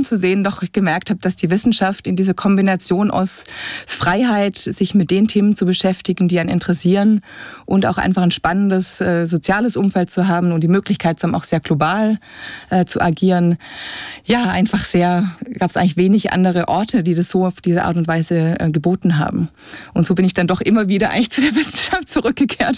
zu sehen, doch gemerkt habe, dass die Wissenschaft in dieser Kombination aus Freiheit, sich mit den Themen zu beschäftigen, die einen interessieren und auch einfach ein spannendes soziales Umfeld zu haben und die Möglichkeit zu haben, auch sehr global zu agieren. Ja, einfach gab es eigentlich wenig andere Orte, die das so auf diese Art und Weise geboten haben. Und so bin ich dann doch immer wieder eigentlich zu der Wissenschaft zurückgekehrt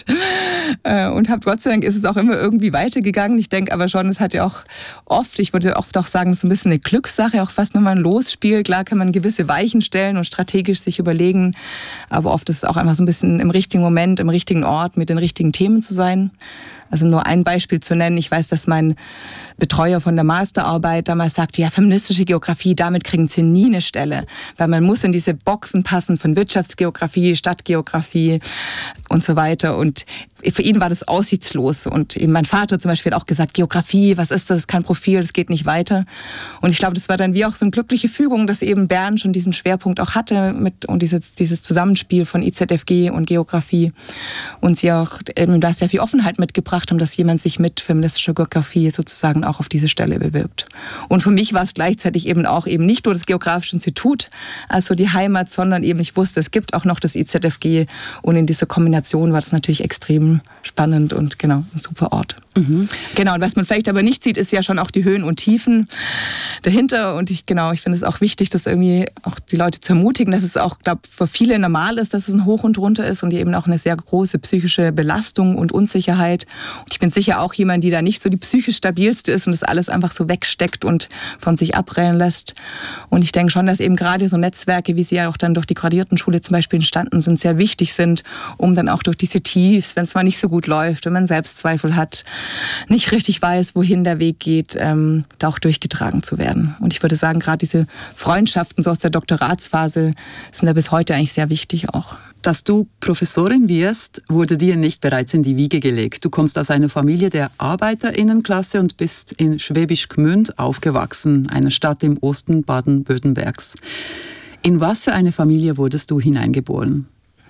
und habe Gott sei Dank ist es auch immer irgendwie weitergegangen. Ich denke aber schon, es hat ja auch oft, ich würde oft auch sagen, es ist ein bisschen eine Glückssache, auch fast nochmal ein Losspiel. Klar kann man gewisse Weichen stellen und strategisch sich überlegen, aber oft ist es auch einfach so ein bisschen im richtigen Moment, im richtigen Ort, mit den richtigen Themen zu sein. Also nur ein Beispiel zu nennen. Ich weiß, dass mein Betreuer von der Masterarbeit damals sagte, ja, feministische Geografie, damit kriegen Sie nie eine Stelle. Weil man muss in diese Boxen passen von Wirtschaftsgeografie, Stadtgeografie und so weiter. Und für ihn war das aussichtslos. Und eben mein Vater zum Beispiel hat auch gesagt, Geografie, was ist das? Kein Profil, das geht nicht weiter. Und ich glaube, das war dann wie auch so eine glückliche Fügung, dass eben Bern schon diesen Schwerpunkt auch hatte und dieses Zusammenspiel von IZFG und Geografie. Und sie auch eben da sehr viel Offenheit mitgebracht haben, dass jemand sich mit feministischer Geografie sozusagen auch auf diese Stelle bewirbt. Und für mich war es gleichzeitig eben nicht nur das Geografische Institut, also die Heimat, sondern eben ich wusste, es gibt auch noch das IZFG und in dieser Kombination war das natürlich extrem spannend und genau, ein super Ort. Mhm. Genau, und was man vielleicht aber nicht sieht, ist ja schon auch die Höhen und Tiefen dahinter und ich finde es auch wichtig, dass irgendwie auch die Leute zu ermutigen, dass es auch, glaube für viele normal ist, dass es ein Hoch und Runter ist und eben auch eine sehr große psychische Belastung und Unsicherheit. Und ich bin sicher auch jemand, die da nicht so die psychisch stabilste ist und das alles einfach so wegsteckt und von sich abprellen lässt. Und ich denke schon, dass eben gerade so Netzwerke, wie sie ja auch dann durch die Gradiertenschule zum Beispiel entstanden sind, sehr wichtig sind, um dann auch durch diese Tiefs, wenn es mal nicht so gut läuft, wenn man Selbstzweifel hat, nicht richtig weiß, wohin der Weg geht, da auch durchgetragen zu werden. Und ich würde sagen, gerade diese Freundschaften so aus der Doktoratsphase sind da bis heute eigentlich sehr wichtig auch. Dass du Professorin wirst, wurde dir nicht bereits in die Wiege gelegt. Du kommst aus einer Familie der ArbeiterInnenklasse und bist in Schwäbisch Gmünd aufgewachsen, einer Stadt im Osten Baden-Württembergs. In was für eine Familie wurdest du hineingeboren?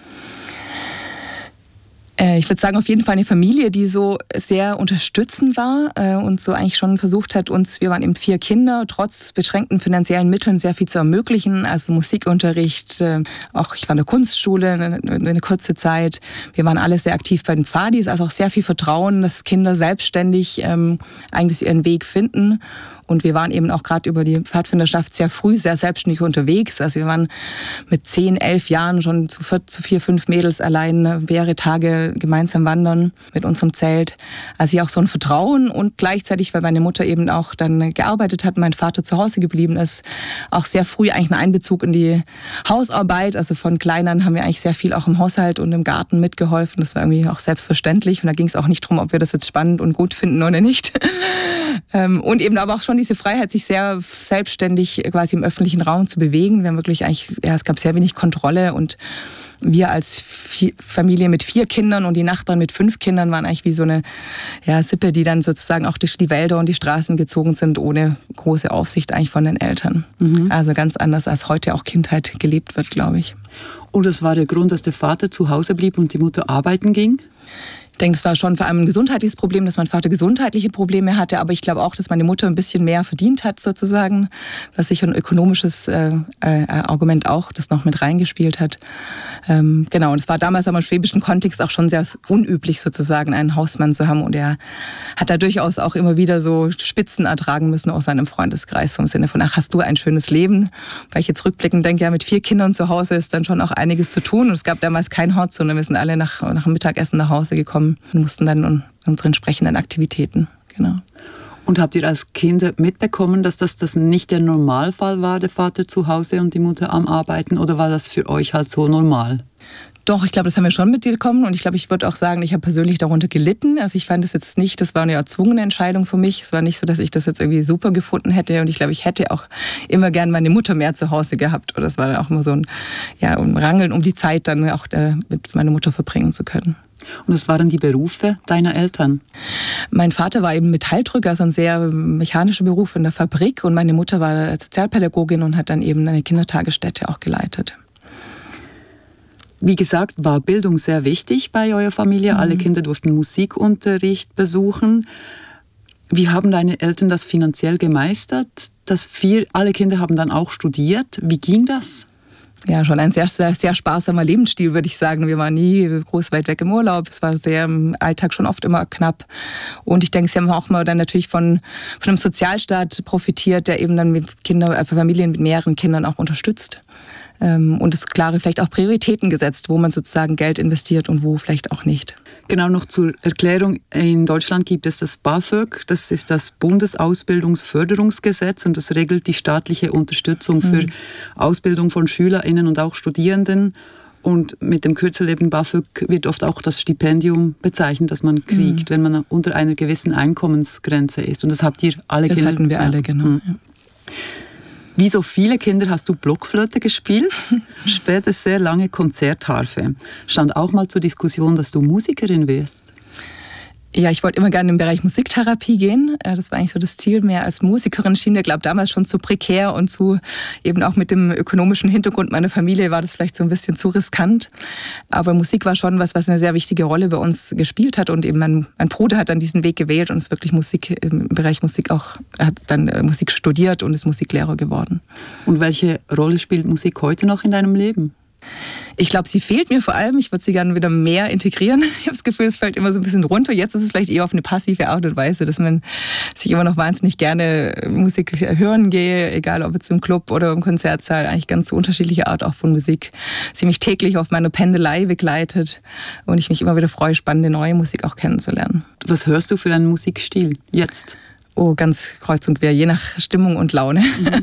Ich würde sagen, auf jeden Fall eine Familie, die so sehr unterstützend war und so eigentlich schon versucht hat, wir waren eben 4 Kinder, trotz beschränkten finanziellen Mitteln sehr viel zu ermöglichen. Also Musikunterricht, auch ich war in der Kunstschule eine kurze Zeit. Wir waren alle sehr aktiv bei den Pfadis, also auch sehr viel Vertrauen, dass Kinder selbstständig eigentlich ihren Weg finden. Und wir waren eben auch gerade über die Pfadfinderschaft sehr früh, sehr selbstständig unterwegs. Also wir waren mit 10, 11 Jahren schon zu 4, 5 Mädels allein mehrere Tage gemeinsam wandern mit unserem Zelt. Also hier auch so ein Vertrauen und gleichzeitig, weil meine Mutter eben auch dann gearbeitet hat, mein Vater zu Hause geblieben ist, auch sehr früh eigentlich einen Einbezug in die Hausarbeit. Also von klein an haben wir eigentlich sehr viel auch im Haushalt und im Garten mitgeholfen. Das war irgendwie auch selbstverständlich und da ging es auch nicht darum, ob wir das jetzt spannend und gut finden oder nicht. Und eben aber auch schon diese Freiheit, sich sehr selbstständig quasi im öffentlichen Raum zu bewegen. Wir haben wirklich es gab sehr wenig Kontrolle und wir als Familie mit 4 Kindern und die Nachbarn mit 5 Kindern waren eigentlich wie so eine Sippe, die dann sozusagen auch durch die Wälder und die Straßen gezogen sind, ohne große Aufsicht eigentlich von den Eltern. Mhm. Also ganz anders, als heute auch Kindheit gelebt wird, glaube ich. Und das war der Grund, dass der Vater zu Hause blieb und die Mutter arbeiten ging? Ich denke, es war schon vor allem ein gesundheitliches Problem, dass mein Vater gesundheitliche Probleme hatte, aber ich glaube auch, dass meine Mutter ein bisschen mehr verdient hat sozusagen, was sicher ein ökonomisches Argument auch, das noch mit reingespielt hat. Genau, und es war damals aber im schwäbischen Kontext auch schon sehr unüblich sozusagen, einen Hausmann zu haben und er hat da durchaus auch immer wieder so Spitzen ertragen müssen aus seinem Freundeskreis, so im Sinne von, ach, hast du ein schönes Leben? Weil ich jetzt rückblickend denke, ja, mit 4 Kindern zu Hause ist dann schon auch einiges zu tun und es gab damals kein Hort, sondern wir sind alle nach dem Mittagessen nach Hause gekommen und mussten dann unsere entsprechenden Aktivitäten, genau. Und habt ihr als Kinder mitbekommen, dass das nicht der Normalfall war, der Vater zu Hause und die Mutter am Arbeiten, oder war das für euch halt so normal? Doch, ich glaube, das haben wir schon mitbekommen und ich glaube, ich würde auch sagen, ich habe persönlich darunter gelitten. Also ich fand es jetzt nicht, das war eine erzwungene Entscheidung für mich. Es war nicht so, dass ich das jetzt irgendwie super gefunden hätte und ich glaube, ich hätte auch immer gern meine Mutter mehr zu Hause gehabt. Oder es war dann auch immer so ein Rangeln um die Zeit, dann auch mit meiner Mutter verbringen zu können. Und was waren die Berufe deiner Eltern? Mein Vater war eben Metalldrücker, also ein sehr mechanischer Beruf in der Fabrik. Und meine Mutter war Sozialpädagogin und hat dann eben eine Kindertagesstätte auch geleitet. Wie gesagt, war Bildung sehr wichtig bei eurer Familie. Alle Kinder durften Musikunterricht besuchen. Wie haben deine Eltern das finanziell gemeistert? Alle Kinder haben dann auch studiert. Wie ging das? Ja, schon ein sehr, sehr, sehr sparsamer Lebensstil, würde ich sagen. Wir waren nie groß weit weg im Urlaub. Es war sehr im Alltag schon oft immer knapp. Und ich denke, sie haben auch mal dann natürlich von einem Sozialstaat profitiert, der eben dann mit Familien mit mehreren Kindern auch unterstützt. Und es klare vielleicht auch Prioritäten gesetzt, wo man sozusagen Geld investiert und wo vielleicht auch nicht. Genau, noch zur Erklärung. In Deutschland gibt es das BAföG, das ist das Bundesausbildungsförderungsgesetz und das regelt die staatliche Unterstützung für Ausbildung von SchülerInnen und auch Studierenden. Und mit dem Kürzel eben BAföG wird oft auch das Stipendium bezeichnet, das man kriegt, wenn man unter einer gewissen Einkommensgrenze ist. Und das habt ihr alle Kinder? Das hatten wir alle, genau. Ja. Wie so viele Kinder hast du Blockflöte gespielt, später sehr lange Konzertharfe. Stand auch mal zur Diskussion, dass du Musikerin wirst? Ja, ich wollte immer gerne im Bereich Musiktherapie gehen. Das war eigentlich so das Ziel. Mehr als Musikerin schien mir, glaube ich, damals schon zu prekär und zu eben auch mit dem ökonomischen Hintergrund meiner Familie war das vielleicht so ein bisschen zu riskant. Aber Musik war schon was eine sehr wichtige Rolle bei uns gespielt hat und eben mein Bruder hat dann diesen Weg gewählt und ist wirklich Musik im Bereich Musik auch, er hat dann Musik studiert und ist Musiklehrer geworden. Und welche Rolle spielt Musik heute noch in deinem Leben? Ich glaube, sie fehlt mir vor allem. Ich würde sie gerne wieder mehr integrieren. Ich habe das Gefühl, es fällt immer so ein bisschen runter. Jetzt ist es vielleicht eher auf eine passive Art und Weise, dass man sich immer noch wahnsinnig gerne Musik hören gehe, egal ob jetzt im Club oder im Konzertsaal. Eigentlich ganz unterschiedliche Art auch von Musik. Sie mich täglich auf meiner Pendelei begleitet und ich mich immer wieder freue, spannende neue Musik auch kennenzulernen. Was hörst du für einen Musikstil jetzt? Oh, ganz kreuz und quer, je nach Stimmung und Laune.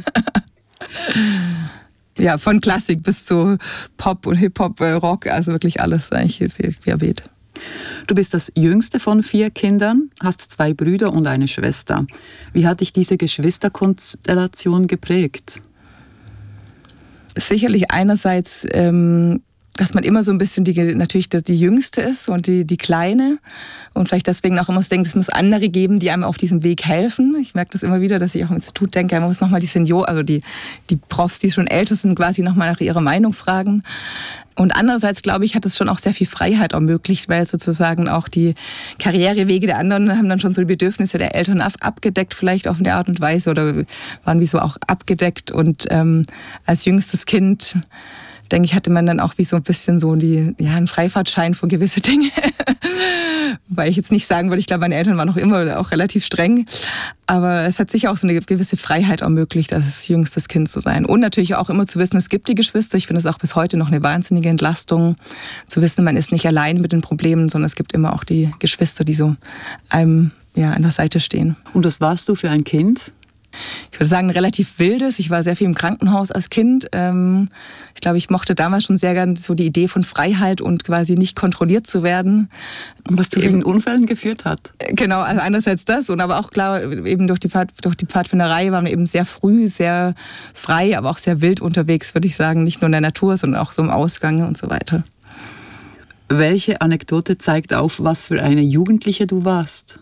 Ja, von Klassik bis zu Pop und Hip-Hop, Rock, also wirklich alles eigentlich sehr querbeet. Du bist das jüngste von 4 Kindern, hast 2 Brüder und eine Schwester. Wie hat dich diese Geschwisterkonstellation geprägt? Sicherlich einerseits, dass man immer so ein bisschen natürlich die Jüngste ist und die Kleine und vielleicht deswegen auch immer so denkt, es muss andere geben, die einem auf diesem Weg helfen. Ich merke das immer wieder, dass ich auch im Institut denke, man muss nochmal die Senioren, also die Profs, die schon älter sind, quasi nochmal nach ihrer Meinung fragen. Und andererseits, glaube ich, hat es schon auch sehr viel Freiheit ermöglicht, weil sozusagen auch die Karrierewege der anderen haben dann schon so die Bedürfnisse der Eltern abgedeckt, vielleicht auf eine Art und Weise oder waren wie so auch abgedeckt. Und als jüngstes Kind denke ich, hatte man dann auch wie so ein bisschen so einen Freifahrtschein für gewisse Dinge. Weil ich jetzt nicht sagen würde, ich glaube, meine Eltern waren auch immer auch relativ streng. Aber es hat sicher auch so eine gewisse Freiheit ermöglicht, als jüngstes Kind zu sein. Und natürlich auch immer zu wissen, es gibt die Geschwister. Ich finde es auch bis heute noch eine wahnsinnige Entlastung, zu wissen, man ist nicht allein mit den Problemen, sondern es gibt immer auch die Geschwister, die so einem an der Seite stehen. Und was warst du für ein Kind? Ich würde sagen, relativ wildes. Ich war sehr viel im Krankenhaus als Kind. Ich glaube, ich mochte damals schon sehr gern so die Idee von Freiheit und quasi nicht kontrolliert zu werden. Was zu vielen Unfällen geführt hat. Genau, also einerseits das und aber auch klar, eben durch die Pfadfinderei waren wir eben sehr früh, sehr frei, aber auch sehr wild unterwegs, würde ich sagen. Nicht nur in der Natur, sondern auch so im Ausgang und so weiter. Welche Anekdote zeigt auf, was für eine Jugendliche du warst?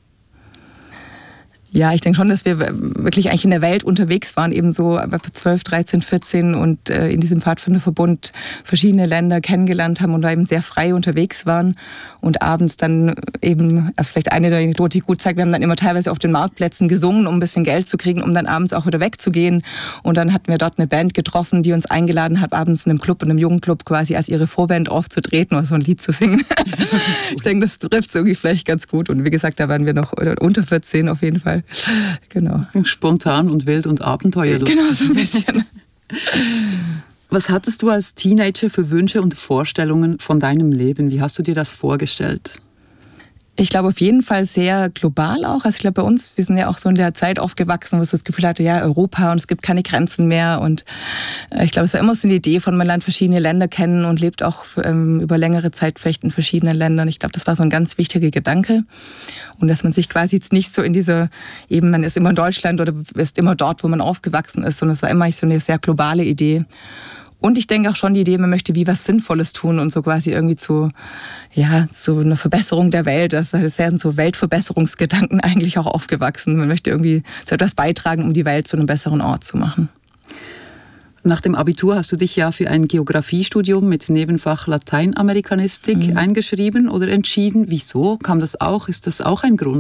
Ja, ich denke schon, dass wir wirklich eigentlich in der Welt unterwegs waren, eben so 12, 13, 14 und in diesem Pfadfinderverbund verschiedene Länder kennengelernt haben und da eben sehr frei unterwegs waren und abends dann eben, also vielleicht eine der Anekdote, die gut zeigt, wir haben dann immer teilweise auf den Marktplätzen gesungen, um ein bisschen Geld zu kriegen, um dann abends auch wieder wegzugehen und dann hatten wir dort eine Band getroffen, die uns eingeladen hat, abends in einem Club, in einem Jugendclub quasi als ihre Vorband aufzutreten oder so ein Lied zu singen. Ich denke, das trifft es irgendwie vielleicht ganz gut und wie gesagt, da waren wir noch unter 14 auf jeden Fall. Genau. Spontan und wild und abenteuerlustig. Genau, so ein bisschen. Was hattest du als Teenager für Wünsche und Vorstellungen von deinem Leben? Wie hast du dir das vorgestellt? Ich glaube auf jeden Fall sehr global auch. Also ich glaube bei uns, wir sind ja auch so in der Zeit aufgewachsen, wo es das Gefühl hatte, ja Europa und es gibt keine Grenzen mehr. Und ich glaube es war immer so eine Idee von, man lernt verschiedene Länder kennen und lebt auch über längere Zeit vielleicht in verschiedenen Ländern. Ich glaube, das war so ein ganz wichtiger Gedanke. Und dass man sich quasi jetzt nicht so in dieser, eben man ist immer in Deutschland oder ist immer dort, wo man aufgewachsen ist, sondern es war immer so eine sehr globale Idee. Und ich denke auch schon die Idee, man möchte wie was Sinnvolles tun und so quasi irgendwie zu einer Verbesserung der Welt. Das sind so Weltverbesserungsgedanken eigentlich auch aufgewachsen. Man möchte irgendwie zu etwas beitragen, um die Welt zu einem besseren Ort zu machen. Nach dem Abitur hast du dich ja für ein Geografiestudium mit Nebenfach Lateinamerikanistik eingeschrieben oder entschieden. Wieso kam das auch? Ist das auch ein Grund?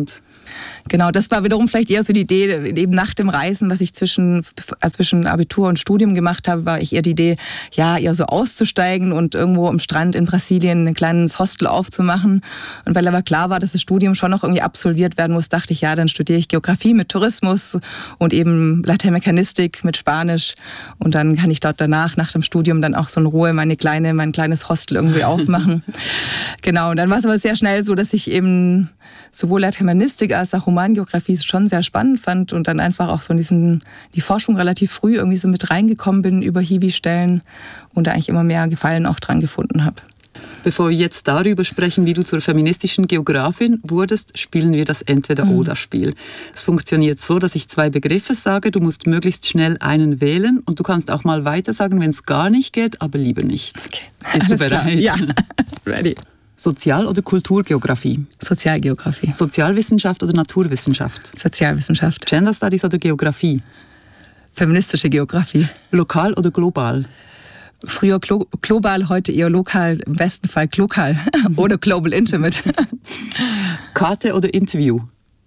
Genau, das war wiederum vielleicht eher so die Idee, eben nach dem Reisen, was ich zwischen Abitur und Studium gemacht habe, war ich eher die Idee, ja, eher so auszusteigen und irgendwo am Strand in Brasilien ein kleines Hostel aufzumachen. Und weil aber klar war, dass das Studium schon noch irgendwie absolviert werden muss, dachte ich, ja, dann studiere ich Geografie mit Tourismus und eben Lateimechanistik mit Spanisch. Und dann kann ich dort danach, nach dem Studium, dann auch so in Ruhe mein kleines Hostel irgendwie aufmachen. Genau, und dann war es aber sehr schnell so, dass ich eben sowohl Lateinistik als auch Humangeografie schon sehr spannend fand und dann einfach auch so in die Forschung relativ früh irgendwie so mit reingekommen bin über Hiwi-Stellen und da eigentlich immer mehr Gefallen auch dran gefunden habe. Bevor wir jetzt darüber sprechen, wie du zur feministischen Geografin wurdest, spielen wir das Entweder-Oder-Spiel. Es funktioniert so, dass ich 2 Begriffe sage, du musst möglichst schnell einen wählen und du kannst auch mal weiter sagen, wenn es gar nicht geht, aber lieber nicht. Okay. Bist du bereit? Klar. Ja, ready. Sozial- oder Kulturgeografie? Sozialgeografie. Sozialwissenschaft oder Naturwissenschaft? Sozialwissenschaft. Gender Studies oder Geografie? Feministische Geografie. Lokal oder global? Früher global, heute eher lokal, im besten Fall lokal oder Global Intimate. Karte oder Interview?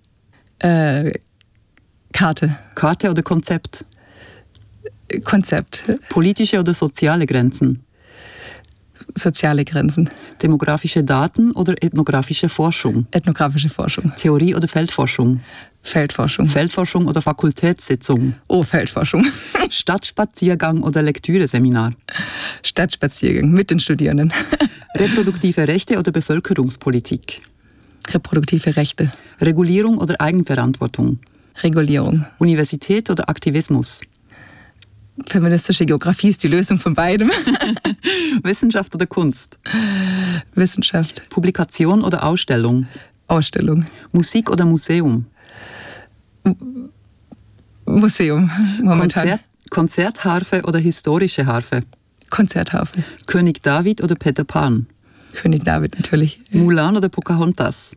Karte. Karte oder Konzept? Konzept. Politische oder soziale Grenzen? Soziale Grenzen. Demografische Daten oder ethnografische Forschung? Ethnografische Forschung. Theorie oder Feldforschung? Feldforschung. Feldforschung oder Fakultätssitzung? Oh, Feldforschung. Stadtspaziergang oder Lektüreseminar? Stadtspaziergang mit den Studierenden. Reproduktive Rechte oder Bevölkerungspolitik? Reproduktive Rechte. Regulierung oder Eigenverantwortung? Regulierung. Universität oder Aktivismus? Feministische Geografie ist die Lösung von beidem. Wissenschaft oder Kunst? Wissenschaft. Publikation oder Ausstellung? Ausstellung. Musik oder Museum? Museum momentan. Konzertharfe oder historische Harfe? Konzertharfe. König David oder Peter Pan? König David natürlich. Mulan oder Pocahontas?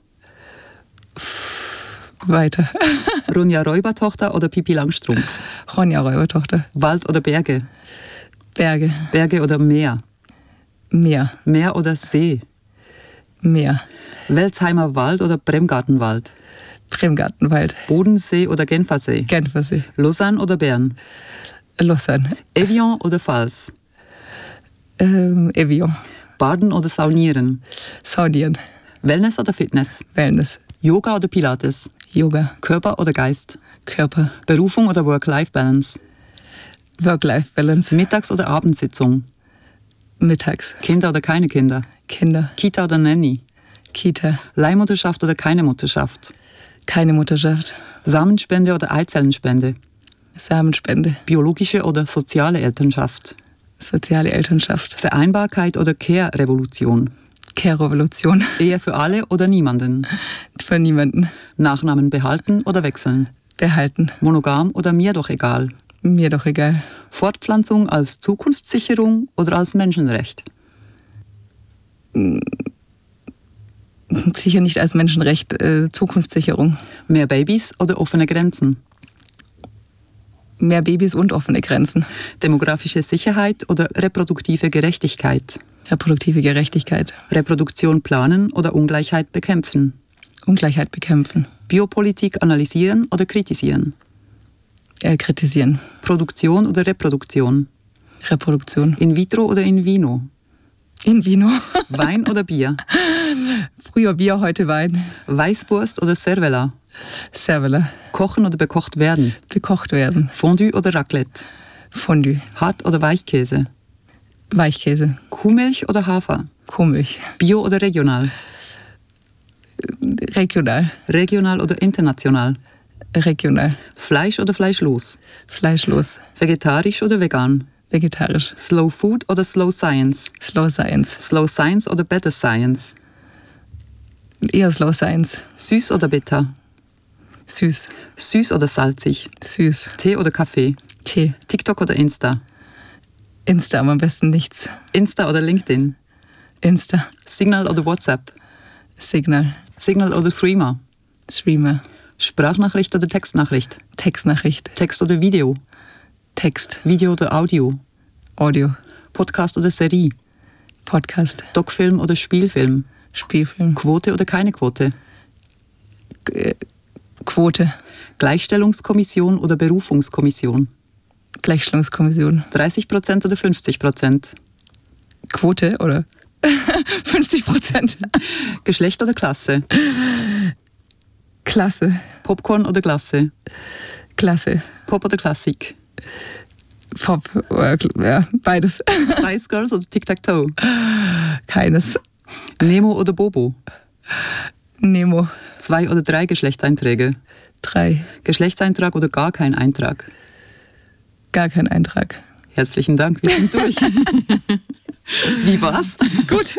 Weiter. Ronja Räubertochter oder Pippi Langstrumpf? Ronja Räubertochter. Wald oder Berge? Berge. Berge oder Meer? Meer. Meer oder See? Meer. Welzheimer Wald oder Bremgartenwald? Bremgartenwald. Bodensee oder Genfersee? Genfersee. Lausanne oder Bern? Lausanne. Evian oder Pfalz? Evian. Baden oder Saunieren? Saunieren. Wellness oder Fitness? Wellness. Yoga oder Pilates? Yoga. Körper oder Geist? Körper. Berufung oder Work-Life-Balance? Work-Life-Balance. Mittags- oder Abendsitzung? Mittags. Kinder oder keine Kinder? Kinder. Kita oder Nanny? Kita. Leihmutterschaft oder keine Mutterschaft? Keine Mutterschaft. Samenspende oder Eizellenspende? Samenspende. Biologische oder soziale Elternschaft? Soziale Elternschaft. Vereinbarkeit oder Care-Revolution? Care-Revolution. Ehe für alle oder niemanden? Für niemanden. Nachnamen behalten oder wechseln? Behalten. Monogam oder mir doch egal? Mir doch egal. Fortpflanzung als Zukunftssicherung oder als Menschenrecht? Sicher nicht als Menschenrecht. Zukunftssicherung. Mehr Babys oder offene Grenzen? Mehr Babys und offene Grenzen. Demografische Sicherheit oder reproduktive Gerechtigkeit? Reproduktive Gerechtigkeit. Reproduktion planen oder Ungleichheit bekämpfen? Ungleichheit bekämpfen. Biopolitik analysieren oder kritisieren? Kritisieren. Produktion oder Reproduktion? Reproduktion. In vitro oder in vino? In vino. Wein oder Bier? Früher Bier, heute Wein. Weißwurst oder Cervella? Cervella. Kochen oder bekocht werden? Bekocht werden. Fondue oder Raclette? Fondue. Hart- oder Weichkäse? Weichkäse. Kuhmilch oder Hafer? Kuhmilch. Bio oder regional? Regional. Regional oder international? Regional. Fleisch oder fleischlos? Fleischlos. Vegetarisch oder vegan? Vegetarisch. Slow Food oder Slow Science? Slow Science. Slow Science oder Better Science? Eher Slow Science. Süß oder bitter? Süß. Süß oder salzig? Süß. Tee oder Kaffee? Tee. TikTok oder Insta? Insta, aber am besten nichts. Insta oder LinkedIn? Insta. Signal oder WhatsApp? Signal. Signal oder Threema? Streamer. Sprachnachricht oder Textnachricht? Textnachricht. Text oder Video? Text. Video oder Audio? Audio. Podcast oder Serie? Podcast. Doc-Film oder Spielfilm? Spielfilm. Quote oder keine Quote? Quote. Gleichstellungskommission oder Berufungskommission? Gleichstellungskommission. 30% oder 50%? Quote oder 50%? Geschlecht oder Klasse? Klasse. Popcorn oder Glasse? Klasse. Pop oder Klassik? Pop, ja, beides. Spice Girls oder Tic-Tac-Toe? Keines. Nemo oder Bobo? Nemo. 2 oder 3 Geschlechtseinträge? 3. Geschlechtseintrag oder gar kein Eintrag? Gar kein Eintrag. Herzlichen Dank, wir sind durch. Wie war's? Gut.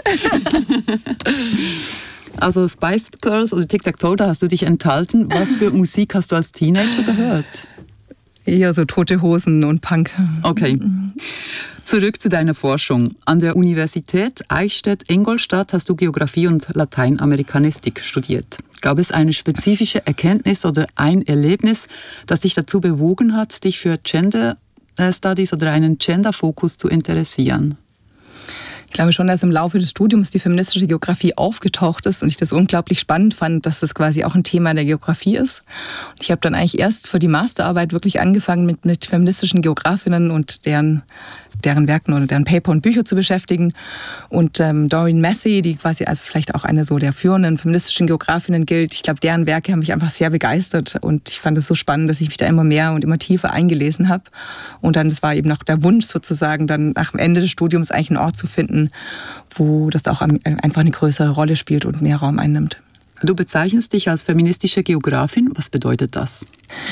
Also Spice Girls oder Tic-Tac-Toe, da hast du dich enthalten. Was für Musik hast du als Teenager gehört? Eher so Tote Hosen und Punk. Okay. Zurück zu deiner Forschung. An der Universität Eichstätt-Ingolstadt hast du Geografie und Lateinamerikanistik studiert. Gab es eine spezifische Erkenntnis oder ein Erlebnis, das dich dazu bewogen hat, dich für Gender Studies oder einen Gender-Fokus zu interessieren? Ich glaube schon, dass im Laufe des Studiums die feministische Geografie aufgetaucht ist und ich das unglaublich spannend fand, dass das quasi auch ein Thema der Geografie ist. Und ich habe dann eigentlich erst für die Masterarbeit wirklich angefangen, mit feministischen Geografinnen und deren Werken oder deren Paper und Bücher zu beschäftigen. Und Doreen Massey, die quasi als vielleicht auch eine so der führenden feministischen Geografinnen gilt, ich glaube, deren Werke haben mich einfach sehr begeistert und ich fand es so spannend, dass ich mich da immer mehr und immer tiefer eingelesen habe. Und dann, das war eben noch der Wunsch sozusagen, dann nach dem Ende des Studiums eigentlich einen Ort zu finden, wo das auch einfach eine größere Rolle spielt und mehr Raum einnimmt. Du bezeichnest dich als feministische Geografin. Was bedeutet das?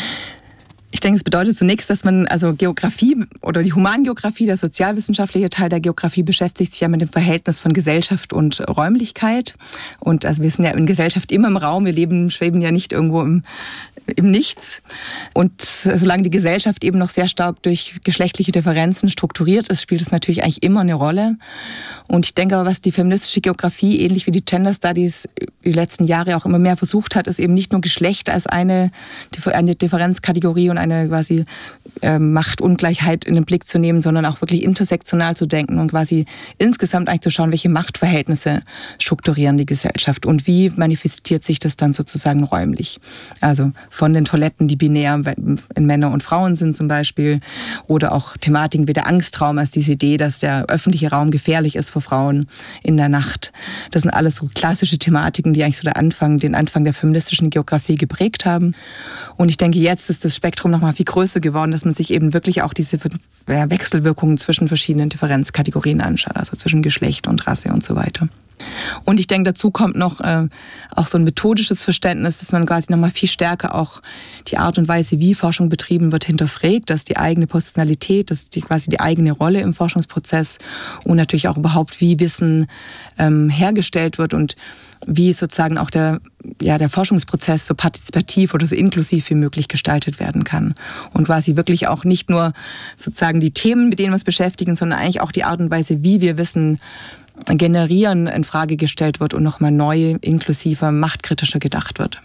Ich denke, es bedeutet zunächst, dass man, also Geografie oder die Humangeografie, der sozialwissenschaftliche Teil der Geografie, beschäftigt sich ja mit dem Verhältnis von Gesellschaft und Räumlichkeit. Und also wir sind ja in Gesellschaft immer im Raum, wir schweben ja nicht irgendwo im Nichts. Und solange die Gesellschaft eben noch sehr stark durch geschlechtliche Differenzen strukturiert ist, spielt es natürlich eigentlich immer eine Rolle. Und ich denke aber, was die feministische Geografie, ähnlich wie die Gender Studies, die letzten Jahre auch immer mehr versucht hat, ist eben nicht nur Geschlecht als eine Differenzkategorie und eine quasi Machtungleichheit in den Blick zu nehmen, sondern auch wirklich intersektional zu denken und quasi insgesamt eigentlich zu schauen, welche Machtverhältnisse strukturieren die Gesellschaft und wie manifestiert sich das dann sozusagen räumlich. Also von den Toiletten, die binär in Männer und Frauen sind zum Beispiel, oder auch Thematiken wie der Angstraum als diese Idee, dass der öffentliche Raum gefährlich ist für Frauen in der Nacht. Das sind alles so klassische Thematiken, die eigentlich so den Anfang der feministischen Geografie geprägt haben. Und ich denke, jetzt ist das Spektrum noch mal viel größer geworden, dass man sich eben wirklich auch diese Wechselwirkungen zwischen verschiedenen Differenzkategorien anschaut, also zwischen Geschlecht und Rasse und so weiter. Und ich denke, dazu kommt noch auch so ein methodisches Verständnis, dass man quasi noch mal viel stärker auch die Art und Weise, wie Forschung betrieben wird, hinterfragt, dass die eigene Positionalität, dass quasi die eigene Rolle im Forschungsprozess und natürlich auch überhaupt, wie Wissen hergestellt wird und wie sozusagen auch der Forschungsprozess so partizipativ oder so inklusiv wie möglich gestaltet werden kann. Und quasi wirklich auch nicht nur sozusagen die Themen, mit denen wir uns beschäftigen, sondern eigentlich auch die Art und Weise, wie wir Wissen generieren, in Frage gestellt wird und nochmal neu, inklusiver, machtkritischer gedacht wird.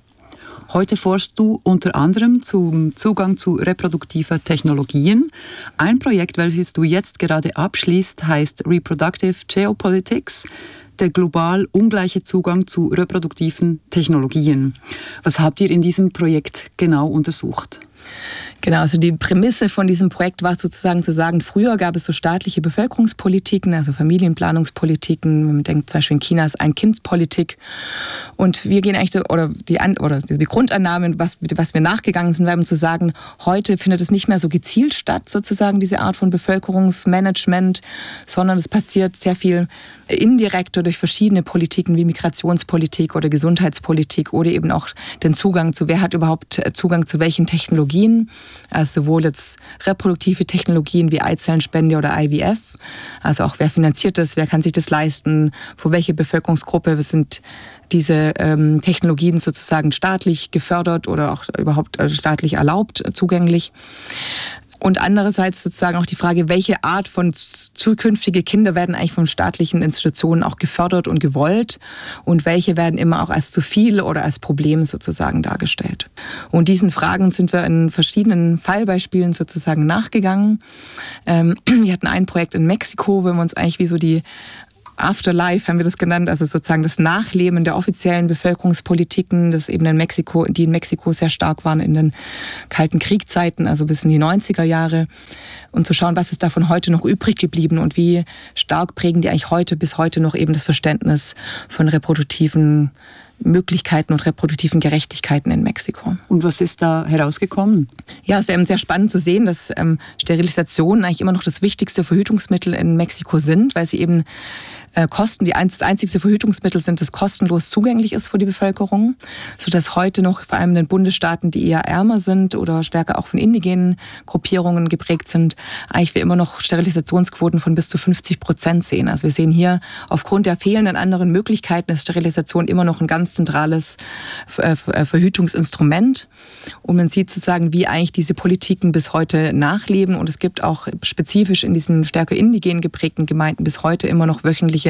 Heute forschst du unter anderem zum Zugang zu reproduktiver Technologien. Ein Projekt, welches du jetzt gerade abschließt, heißt Reproductive Geopolitics, der global ungleiche Zugang zu reproduktiven Technologien. Was habt ihr in diesem Projekt genau untersucht? Genau, also die Prämisse von diesem Projekt war sozusagen zu sagen, früher gab es so staatliche Bevölkerungspolitiken, also Familienplanungspolitiken, man denkt zum Beispiel in China ist Ein-Kind-Politik und wir gehen eigentlich, die Grundannahme, was wir nachgegangen sind, war zu sagen, heute findet es nicht mehr so gezielt statt, sozusagen diese Art von Bevölkerungsmanagement, sondern es passiert sehr viel indirekter durch verschiedene Politiken wie Migrationspolitik oder Gesundheitspolitik oder eben auch den Zugang zu, wer hat überhaupt Zugang zu welchen Technologien, also sowohl jetzt reproduktive Technologien wie Eizellenspende oder IVF, also auch wer finanziert das, wer kann sich das leisten, für welche Bevölkerungsgruppe sind diese Technologien sozusagen staatlich gefördert oder auch überhaupt staatlich erlaubt, zugänglich. Und andererseits sozusagen auch die Frage, welche Art von zukünftige Kinder werden eigentlich von staatlichen Institutionen auch gefördert und gewollt und welche werden immer auch als zu viel oder als Problem sozusagen dargestellt. Und diesen Fragen sind wir in verschiedenen Fallbeispielen sozusagen nachgegangen. Wir hatten ein Projekt in Mexiko, wo wir uns eigentlich wie so die Afterlife haben wir das genannt, also sozusagen das Nachleben der offiziellen Bevölkerungspolitiken, das eben in Mexiko, die in Mexiko sehr stark waren in den Kalten Kriegzeiten, also bis in die 90er Jahre. Und zu schauen, was ist davon heute noch übrig geblieben und wie stark prägen die eigentlich bis heute noch eben das Verständnis von reproduktiven Möglichkeiten und reproduktiven Gerechtigkeiten in Mexiko. Und was ist da herausgekommen? Ja, es wäre eben sehr spannend zu sehen, dass Sterilisationen eigentlich immer noch das wichtigste Verhütungsmittel in Mexiko sind, weil sie eben das einzigste Verhütungsmittel sind, das kostenlos zugänglich ist für die Bevölkerung, sodass heute noch vor allem in den Bundesstaaten, die eher ärmer sind oder stärker auch von indigenen Gruppierungen geprägt sind, eigentlich wir immer noch Sterilisationsquoten von bis zu 50% sehen. Also wir sehen hier aufgrund der fehlenden anderen Möglichkeiten ist Sterilisation immer noch ein ganz zentrales Verhütungsinstrument. Und man sieht sozusagen, wie eigentlich diese Politiken bis heute nachleben. Und es gibt auch spezifisch in diesen stärker indigen geprägten Gemeinden bis heute immer noch wöchentliche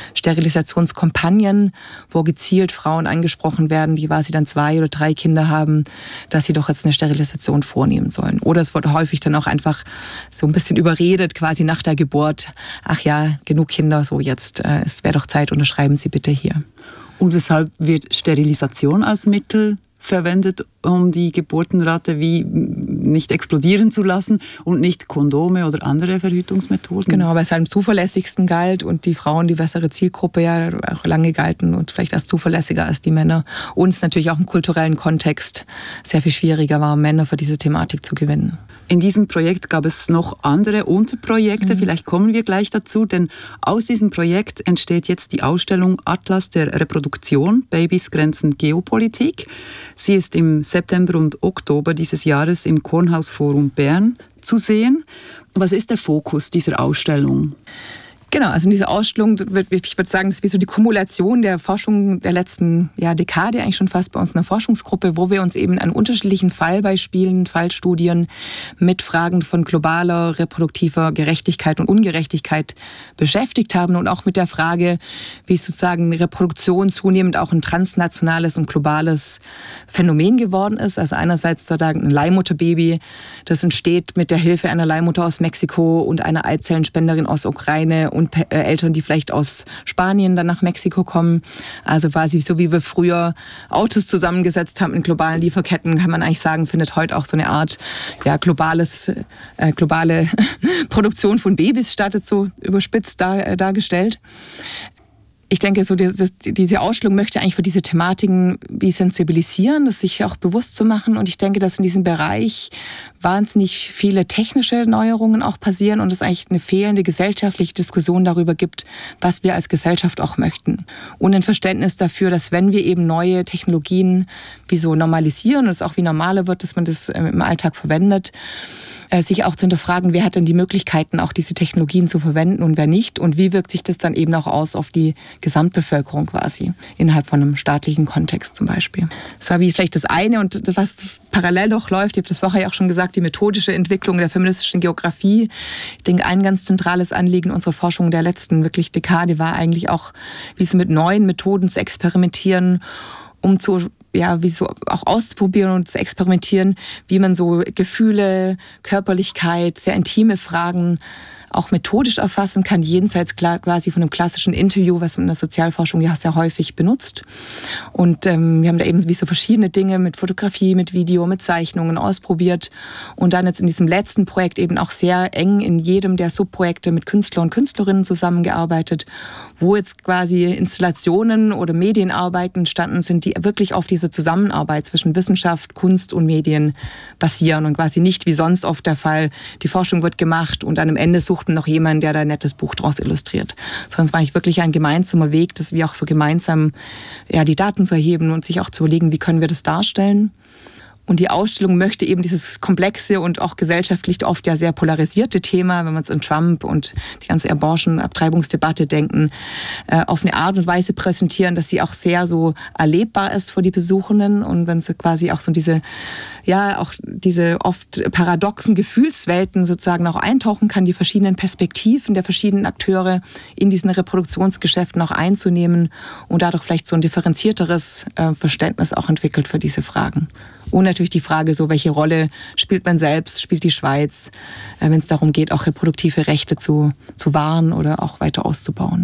Sterilisationskampagnen, wo gezielt Frauen angesprochen werden, die quasi dann 2 oder 3 Kinder haben, dass sie doch jetzt eine Sterilisation vornehmen sollen. Oder es wird häufig dann auch einfach so ein bisschen überredet, quasi nach der Geburt. Ach ja, genug Kinder, so jetzt, es wäre doch Zeit, unterschreiben Sie bitte hier. Und weshalb wird Sterilisation als Mittel verwendet, um die Geburtenrate wie nicht explodieren zu lassen und nicht Kondome oder andere Verhütungsmethoden? Genau, weil es halt am zuverlässigsten galt und die Frauen die bessere Zielgruppe ja auch lange galten und vielleicht als zuverlässiger als die Männer. Und es natürlich auch im kulturellen Kontext sehr viel schwieriger war, Männer für diese Thematik zu gewinnen. In diesem Projekt gab es noch andere Unterprojekte, vielleicht kommen wir gleich dazu, denn aus diesem Projekt entsteht jetzt die Ausstellung Atlas der Reproduktion, Babys, Grenzen, Geopolitik. Sie ist im September und Oktober dieses Jahres im Kornhaus-Forum Bern zu sehen. Was ist der Fokus dieser Ausstellung? Genau, also in dieser Ausstellung, ich würde sagen, das ist wie so die Kumulation der Forschung der letzten Dekade, eigentlich schon fast bei uns in der Forschungsgruppe, wo wir uns eben an unterschiedlichen Fallbeispielen, Fallstudien mit Fragen von globaler, reproduktiver Gerechtigkeit und Ungerechtigkeit beschäftigt haben und auch mit der Frage, wie sozusagen Reproduktion zunehmend auch ein transnationales und globales Phänomen geworden ist. Also einerseits sozusagen ein Leihmutterbaby, das entsteht mit der Hilfe einer Leihmutter aus Mexiko und einer Eizellenspenderin aus Ukraine und Eltern, die vielleicht aus Spanien dann nach Mexiko kommen. Also quasi so wie wir früher Autos zusammengesetzt haben in globalen Lieferketten, kann man eigentlich sagen, findet heute auch so eine Art globale Produktion von Babys statt, so überspitzt dargestellt. Ich denke, so diese Ausstellung möchte eigentlich für diese Thematiken wie sensibilisieren, das sich auch bewusst zu machen. Und ich denke, dass in diesem Bereich wahnsinnig viele technische Neuerungen auch passieren und es eigentlich eine fehlende gesellschaftliche Diskussion darüber gibt, was wir als Gesellschaft auch möchten. Und ein Verständnis dafür, dass wenn wir eben neue Technologien wie so normalisieren und es auch wie normaler wird, dass man das im Alltag verwendet, sich auch zu hinterfragen, wer hat denn die Möglichkeiten, auch diese Technologien zu verwenden und wer nicht und wie wirkt sich das dann eben auch aus auf die Gesamtbevölkerung quasi, innerhalb von einem staatlichen Kontext zum Beispiel. Das war wie vielleicht das eine und was parallel noch läuft, ich habe das vorher ja auch schon gesagt, die methodische Entwicklung der feministischen Geografie. Ich denke, ein ganz zentrales Anliegen unserer Forschung der letzten wirklich Dekade war eigentlich auch, wie so mit neuen Methoden zu experimentieren, um wie so auch auszuprobieren und zu experimentieren, wie man so Gefühle, Körperlichkeit, sehr intime Fragen auch methodisch erfassen kann, jenseits quasi von einem klassischen Interview, was man in der Sozialforschung ja sehr häufig benutzt. Und wir haben da eben wie so verschiedene Dinge mit Fotografie, mit Video, mit Zeichnungen ausprobiert und dann jetzt in diesem letzten Projekt eben auch sehr eng in jedem der Subprojekte mit Künstlern und Künstlerinnen zusammengearbeitet, wo jetzt quasi Installationen oder Medienarbeiten entstanden sind, die wirklich auf diese Zusammenarbeit zwischen Wissenschaft, Kunst und Medien basieren und quasi nicht wie sonst oft der Fall, die Forschung wird gemacht und dann am Ende sucht noch jemand, der da ein nettes Buch draus illustriert. Sondern es war eigentlich wirklich ein gemeinsamer Weg, dass wir auch so gemeinsam die Daten zu erheben und sich auch zu überlegen, wie können wir das darstellen. Und die Ausstellung möchte eben dieses komplexe und auch gesellschaftlich oft ja sehr polarisierte Thema, wenn wir jetzt an Trump und die ganze Abortion-Abtreibungsdebatte denken, auf eine Art und Weise präsentieren, dass sie auch sehr so erlebbar ist für die Besuchenden und wenn sie quasi auch so diese oft paradoxen Gefühlswelten sozusagen auch eintauchen kann, die verschiedenen Perspektiven der verschiedenen Akteure in diesen Reproduktionsgeschäften auch einzunehmen und dadurch vielleicht so ein differenzierteres Verständnis auch entwickelt für diese Fragen. Und natürlich die Frage, so welche Rolle spielt man selbst, spielt die Schweiz, wenn es darum geht, auch reproduktive Rechte zu wahren oder auch weiter auszubauen.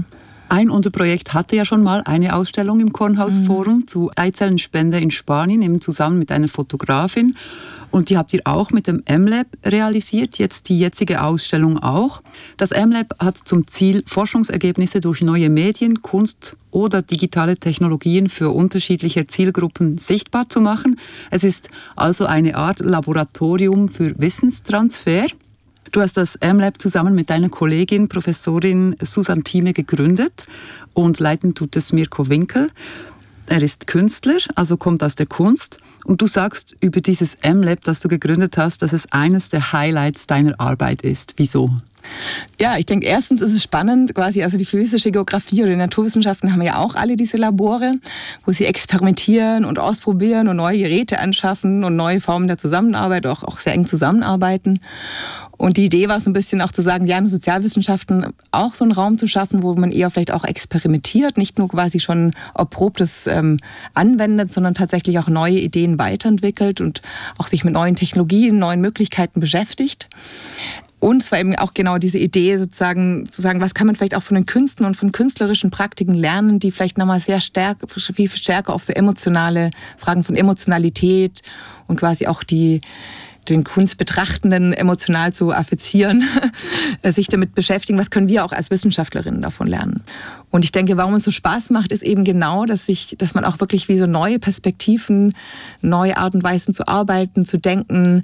Ein Unterprojekt hatte ja schon mal eine Ausstellung im Kornhaus-Forum zu Eizellenspende in Spanien, eben zusammen mit einer Fotografin. Und die habt ihr auch mit dem M-Lab realisiert, jetzt die jetzige Ausstellung auch. Das M-Lab hat zum Ziel, Forschungsergebnisse durch neue Medien, Kunst oder digitale Technologien für unterschiedliche Zielgruppen sichtbar zu machen. Es ist also eine Art Laboratorium für Wissenstransfer. Du hast das M-Lab zusammen mit deiner Kollegin, Professorin Susanne Thieme, gegründet und leiten tut es Mirko Winkel. Er ist Künstler, also kommt aus der Kunst. Und du sagst über dieses M-Lab, das du gegründet hast, dass es eines der Highlights deiner Arbeit ist. Wieso? Ja, ich denke, erstens ist es spannend, quasi, also die physische Geografie oder die Naturwissenschaften haben ja auch alle diese Labore, wo sie experimentieren und ausprobieren und neue Geräte anschaffen und neue Formen der Zusammenarbeit, auch sehr eng zusammenarbeiten. Und die Idee war so ein bisschen auch zu sagen, ja, in den Sozialwissenschaften auch so einen Raum zu schaffen, wo man eher vielleicht auch experimentiert, nicht nur quasi schon Erprobtes anwendet, sondern tatsächlich auch neue Ideen weiterentwickelt und auch sich mit neuen Technologien, neuen Möglichkeiten beschäftigt. Und es war eben auch genau diese Idee, sozusagen zu sagen, was kann man vielleicht auch von den Künsten und von künstlerischen Praktiken lernen, die vielleicht nochmal viel stärker auf so emotionale Fragen von Emotionalität und quasi auch den Kunstbetrachtenden emotional zu affizieren, sich damit beschäftigen, was können wir auch als Wissenschaftlerinnen davon lernen. Und ich denke, warum es so Spaß macht, ist eben genau, dass man auch wirklich wie so neue Perspektiven, neue Art und Weisen zu arbeiten, zu denken,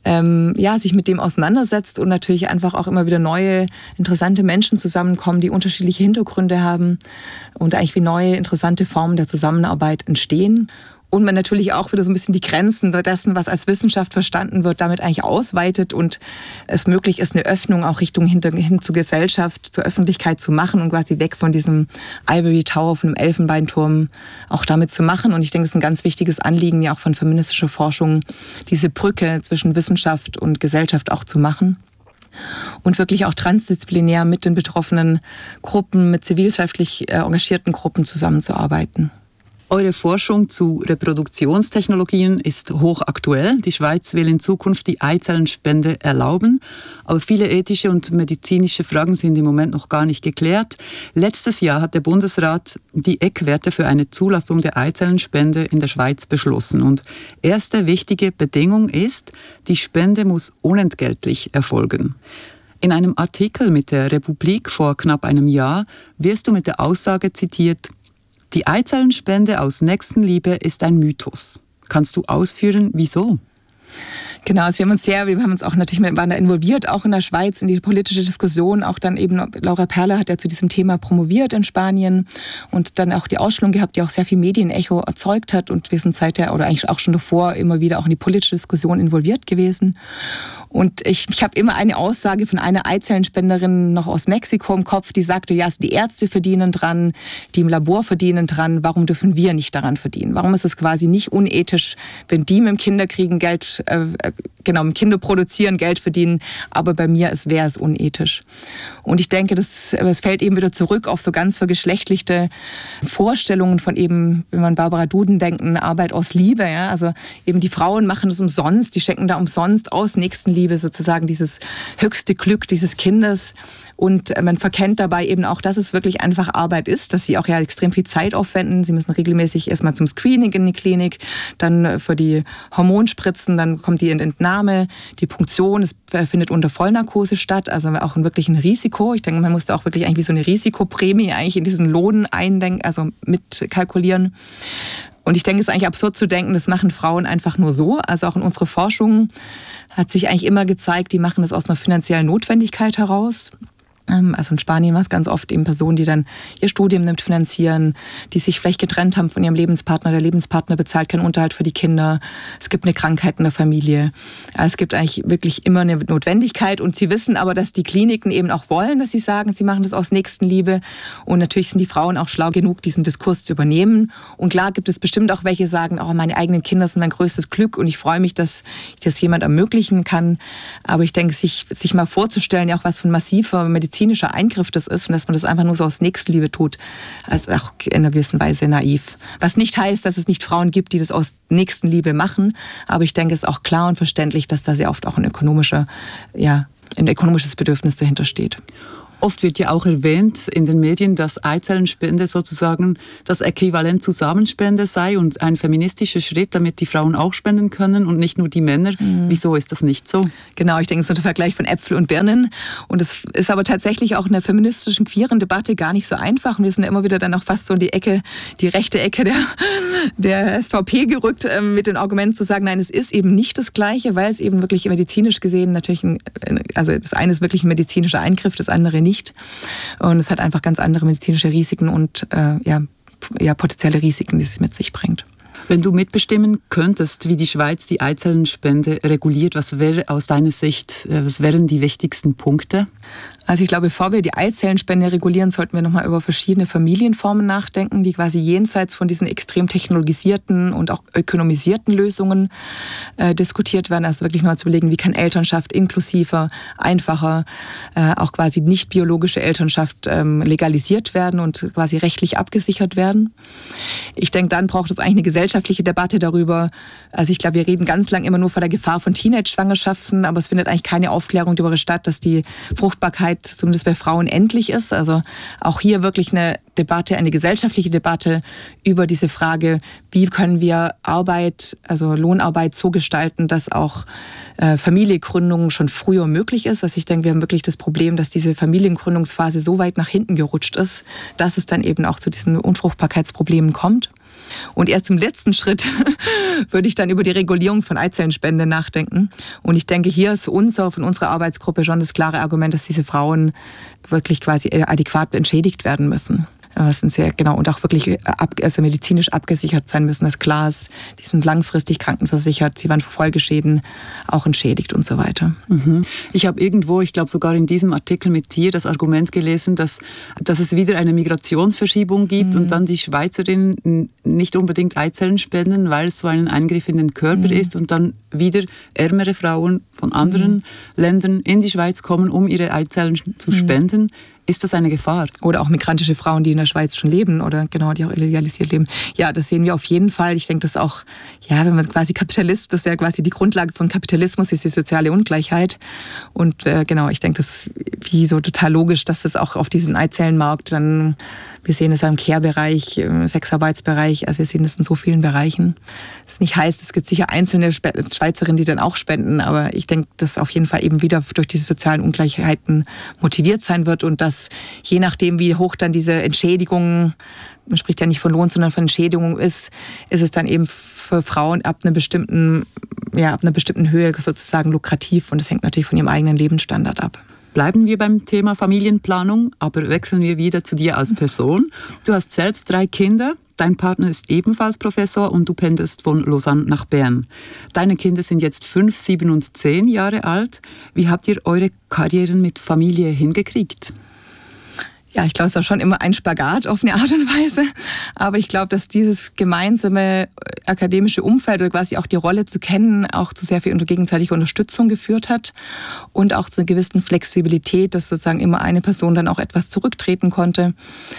sich mit dem auseinandersetzt und natürlich einfach auch immer wieder neue, interessante Menschen zusammenkommen, die unterschiedliche Hintergründe haben und eigentlich wie neue, interessante Formen der Zusammenarbeit entstehen. Und man natürlich auch wieder so ein bisschen die Grenzen dessen, was als Wissenschaft verstanden wird, damit eigentlich ausweitet und es möglich ist, eine Öffnung auch hin zur Gesellschaft, zur Öffentlichkeit zu machen und quasi weg von diesem Ivory Tower, von dem Elfenbeinturm auch damit zu machen. Und ich denke, es ist ein ganz wichtiges Anliegen ja auch von feministischer Forschung, diese Brücke zwischen Wissenschaft und Gesellschaft auch zu machen. Und wirklich auch transdisziplinär mit den betroffenen Gruppen, mit zivilgesellschaftlich engagierten Gruppen zusammenzuarbeiten. Eure Forschung zu Reproduktionstechnologien ist hochaktuell. Die Schweiz will in Zukunft die Eizellenspende erlauben. Aber viele ethische und medizinische Fragen sind im Moment noch gar nicht geklärt. Letztes Jahr hat der Bundesrat die Eckwerte für eine Zulassung der Eizellenspende in der Schweiz beschlossen. Und erste wichtige Bedingung ist, die Spende muss unentgeltlich erfolgen. In einem Artikel mit der Republik vor knapp einem Jahr wirst du mit der Aussage zitiert: Die Eizellenspende aus Nächstenliebe ist ein Mythos. Kannst du ausführen, wieso? Genau, also wir haben uns auch natürlich waren da involviert, auch in der Schweiz, in die politische Diskussion. Auch dann eben, Laura Perle hat ja zu diesem Thema promoviert in Spanien und dann auch die Ausstellung gehabt, die auch sehr viel Medienecho erzeugt hat. Und wir sind seither, oder eigentlich auch schon davor, immer wieder auch in die politische Diskussion involviert gewesen. Und ich habe immer eine Aussage von einer Eizellenspenderin noch aus Mexiko im Kopf, die sagte, ja, die Ärzte verdienen dran, die im Labor verdienen dran, warum dürfen wir nicht daran verdienen? Warum ist es quasi nicht unethisch, wenn die mit dem Kinderkriegen Geld, mit dem Kinderproduzieren Geld verdienen, aber bei mir wäre es unethisch. Und ich denke, es fällt eben wieder zurück auf so ganz vergeschlechtlichte Vorstellungen von eben, wenn man Barbara Duden denkt, eine Arbeit aus Liebe, ja, also eben die Frauen machen das umsonst, die schenken da umsonst aus Nächstenliebe sozusagen dieses höchste Glück dieses Kindes. Und man verkennt dabei eben auch, dass es wirklich einfach Arbeit ist, dass sie auch ja extrem viel Zeit aufwenden. Sie müssen regelmäßig erstmal zum Screening in die Klinik, dann für die Hormonspritzen, dann kommt die Entnahme, die Punktion, es findet unter Vollnarkose statt, also auch wirklich ein Risiko. Ich denke, man muss da auch wirklich eigentlich wie so eine Risikoprämie eigentlich in diesen Lohn mitkalkulieren. Und ich denke, es ist eigentlich absurd zu denken, das machen Frauen einfach nur so. Also auch in unserer Forschung hat sich eigentlich immer gezeigt, die machen das aus einer finanziellen Notwendigkeit heraus. Also in Spanien war es ganz oft eben Personen, die dann ihr Studium mitfinanzieren, die sich vielleicht getrennt haben von ihrem Lebenspartner. Der Lebenspartner bezahlt keinen Unterhalt für die Kinder. Es gibt eine Krankheit in der Familie. Es gibt eigentlich wirklich immer eine Notwendigkeit. Und sie wissen aber, dass die Kliniken eben auch wollen, dass sie sagen, sie machen das aus Nächstenliebe. Und natürlich sind die Frauen auch schlau genug, diesen Diskurs zu übernehmen. Und klar gibt es bestimmt auch welche, die sagen, oh, meine eigenen Kinder sind mein größtes Glück und ich freue mich, dass ich das jemand ermöglichen kann. Aber ich denke, sich mal vorzustellen, ja auch was von massiver medizinischer Eingriff das ist und dass man das einfach nur so aus Nächstenliebe tut, ist auch in einer gewissen Weise naiv. Was nicht heißt, dass es nicht Frauen gibt, die das aus Nächstenliebe machen, aber ich denke, es ist auch klar und verständlich, dass da sehr oft auch ein ökonomisches Bedürfnis dahinter steht. Oft wird ja auch erwähnt in den Medien, dass Eizellenspende sozusagen das Äquivalent zu Samenspende sei und ein feministischer Schritt, damit die Frauen auch spenden können und nicht nur die Männer. Wieso ist das nicht so? Genau, ich denke, es ist ein Vergleich von Äpfel und Birnen. Und es ist aber tatsächlich auch in der feministischen, queeren Debatte gar nicht so einfach. Und wir sind ja immer wieder dann auch fast so in die rechte Ecke der SVP gerückt, mit dem Argument zu sagen, nein, es ist eben nicht das Gleiche, weil es eben wirklich medizinisch gesehen natürlich, also das eine ist wirklich ein medizinischer Eingriff, das andere nicht. Und es hat einfach ganz andere medizinische Risiken und potenzielle Risiken, die es mit sich bringt. Wenn du mitbestimmen könntest, wie die Schweiz die Eizellenspende reguliert, was wäre aus deiner Sicht, was wären die wichtigsten Punkte? Also ich glaube, bevor wir die Eizellenspende regulieren, sollten wir nochmal über verschiedene Familienformen nachdenken, die quasi jenseits von diesen extrem technologisierten und auch ökonomisierten Lösungen diskutiert werden. Also wirklich nochmal zu überlegen, wie kann Elternschaft inklusiver, einfacher, auch quasi nicht biologische Elternschaft legalisiert werden und quasi rechtlich abgesichert werden. Ich denke, dann braucht es eigentlich eine gesellschaftliche Debatte darüber. Also ich glaube, wir reden ganz lang immer nur von der Gefahr von Teenage-Schwangerschaften, aber es findet eigentlich keine Aufklärung darüber statt, dass die Fruchtbarkeit zumindest bei Frauen endlich ist. Also auch hier wirklich eine Debatte, eine gesellschaftliche Debatte über diese Frage, wie können wir Arbeit, also Lohnarbeit so gestalten, dass auch Familiengründung schon früher möglich ist. Also ich denke, wir haben wirklich das Problem, dass diese Familiengründungsphase so weit nach hinten gerutscht ist, dass es dann eben auch zu diesen Unfruchtbarkeitsproblemen kommt. Und erst im letzten Schritt würde ich dann über die Regulierung von Eizellenspende nachdenken. Und ich denke, hier ist von unserer Arbeitsgruppe schon das klare Argument, dass diese Frauen wirklich quasi adäquat entschädigt werden müssen. Das sind sehr genau und auch wirklich medizinisch abgesichert sein müssen. Das klar ist, die sind langfristig krankenversichert, sie waren für Folgeschäden auch entschädigt und so weiter. Ich habe irgendwo, ich glaube sogar in diesem Artikel mit dir, das Argument gelesen, dass es wieder eine Migrationsverschiebung gibt und dann die Schweizerinnen nicht unbedingt Eizellen spenden, weil es so ein Eingriff in den Körper ist und dann wieder ärmere Frauen von anderen Ländern in die Schweiz kommen, um ihre Eizellen zu spenden. Ist das eine Gefahr? Oder auch migrantische Frauen, die in der Schweiz schon leben oder genau, die auch illegalisiert leben. Ja, das sehen wir auf jeden Fall. Ich denke, das auch, wenn man quasi Kapitalismus, das ist ja quasi die Grundlage von Kapitalismus, ist die soziale Ungleichheit. Und ich denke, das ist wie so total logisch, dass das auch auf diesen Eizellenmarkt dann, wir sehen es im Care-Bereich, im Sexarbeitsbereich, also wir sehen das in so vielen Bereichen. Das nicht heißt, es gibt sicher einzelne Schweizerinnen, die dann auch spenden, aber ich denke, dass auf jeden Fall eben wieder durch diese sozialen Ungleichheiten motiviert sein wird und dass je nachdem, wie hoch dann diese Entschädigung, man spricht ja nicht von Lohn, sondern von Entschädigung ist es dann eben für Frauen ab einer bestimmten Höhe sozusagen lukrativ und das hängt natürlich von ihrem eigenen Lebensstandard ab. Bleiben wir beim Thema Familienplanung, aber wechseln wir wieder zu dir als Person. Du hast selbst 3 Kinder, dein Partner ist ebenfalls Professor und du pendelst von Lausanne nach Bern. Deine Kinder sind jetzt 5, 7 und 10 Jahre alt. Wie habt ihr eure Karrieren mit Familie hingekriegt? Ja, ich glaube, es ist auch schon immer ein Spagat auf eine Art und Weise. Aber ich glaube, dass dieses gemeinsame akademische Umfeld oder quasi auch die Rolle zu kennen, auch zu sehr viel gegenseitiger Unterstützung geführt hat und auch zu einer gewissen Flexibilität, dass sozusagen immer eine Person dann auch etwas zurücktreten konnte.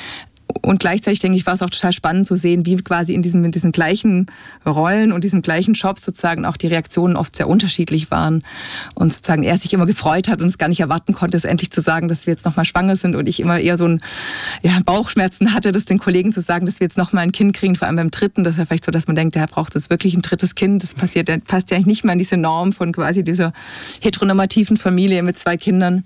Und gleichzeitig, denke ich, war es auch total spannend zu sehen, wie quasi in diesen gleichen Rollen und diesem gleichen Job sozusagen auch die Reaktionen oft sehr unterschiedlich waren. Und sozusagen er sich immer gefreut hat und es gar nicht erwarten konnte, es endlich zu sagen, dass wir jetzt nochmal schwanger sind. Und ich immer eher so Bauchschmerzen hatte, das den Kollegen zu sagen, dass wir jetzt nochmal ein Kind kriegen, vor allem beim 3. Das ist ja vielleicht so, dass man denkt, der braucht jetzt wirklich ein 3. Kind. Das passt ja eigentlich nicht mehr in diese Norm von quasi dieser heteronormativen Familie mit 2 Kindern.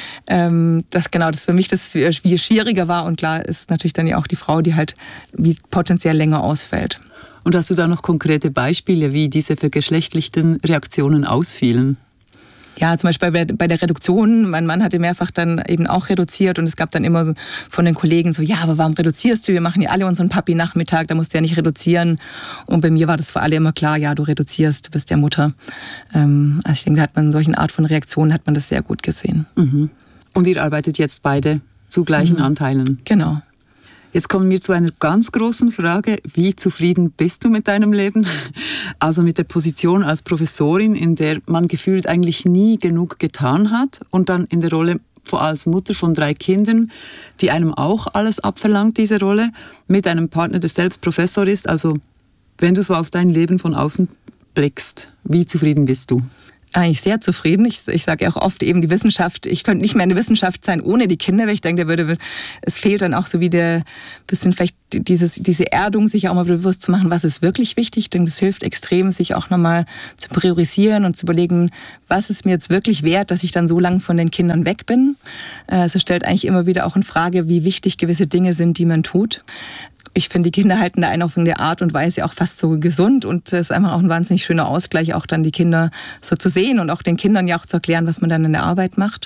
Das für mich das wie schwieriger war. Und klar ist natürlich dann ja auch die Frau, die halt wie potenziell länger ausfällt. Und hast du da noch konkrete Beispiele, wie diese vergeschlechtlichten Reaktionen ausfielen? Ja, zum Beispiel bei der Reduktion. Mein Mann hatte mehrfach dann eben auch reduziert und es gab dann immer so von den Kollegen so, ja, aber warum reduzierst du? Wir machen ja alle unseren Papi-Nachmittag, da musst du ja nicht reduzieren. Und bei mir war das für alle immer klar, ja, du reduzierst, du bist ja Mutter. Also ich denke, da hat man in solchen Art von Reaktionen hat man das sehr gut gesehen. Und ihr arbeitet jetzt beide zu gleichen Anteilen? Genau. Jetzt kommen wir zu einer ganz großen Frage. Wie zufrieden bist du mit deinem Leben? Also mit der Position als Professorin, in der man gefühlt eigentlich nie genug getan hat und dann in der Rolle als Mutter von 3 Kindern, die einem auch alles abverlangt, diese Rolle, mit einem Partner, der selbst Professor ist. Also wenn du so auf dein Leben von außen blickst, wie zufrieden bist du? Eigentlich sehr zufrieden. Ich sage ja auch oft eben die Wissenschaft, ich könnte nicht mehr eine Wissenschaft sein ohne die Kinder, weil ich denke, es fehlt dann auch so wie bisschen vielleicht diese Erdung, sich auch mal bewusst zu machen, was ist wirklich wichtig, denn das hilft extrem, sich auch nochmal zu priorisieren und zu überlegen, was ist mir jetzt wirklich wert, dass ich dann so lange von den Kindern weg bin. Es stellt eigentlich immer wieder auch in Frage, wie wichtig gewisse Dinge sind, die man tut. Ich finde, die Kinder halten da einen auf in der Art und Weise auch fast so gesund und es ist einfach auch ein wahnsinnig schöner Ausgleich, auch dann die Kinder so zu sehen und auch den Kindern ja auch zu erklären, was man dann in der Arbeit macht.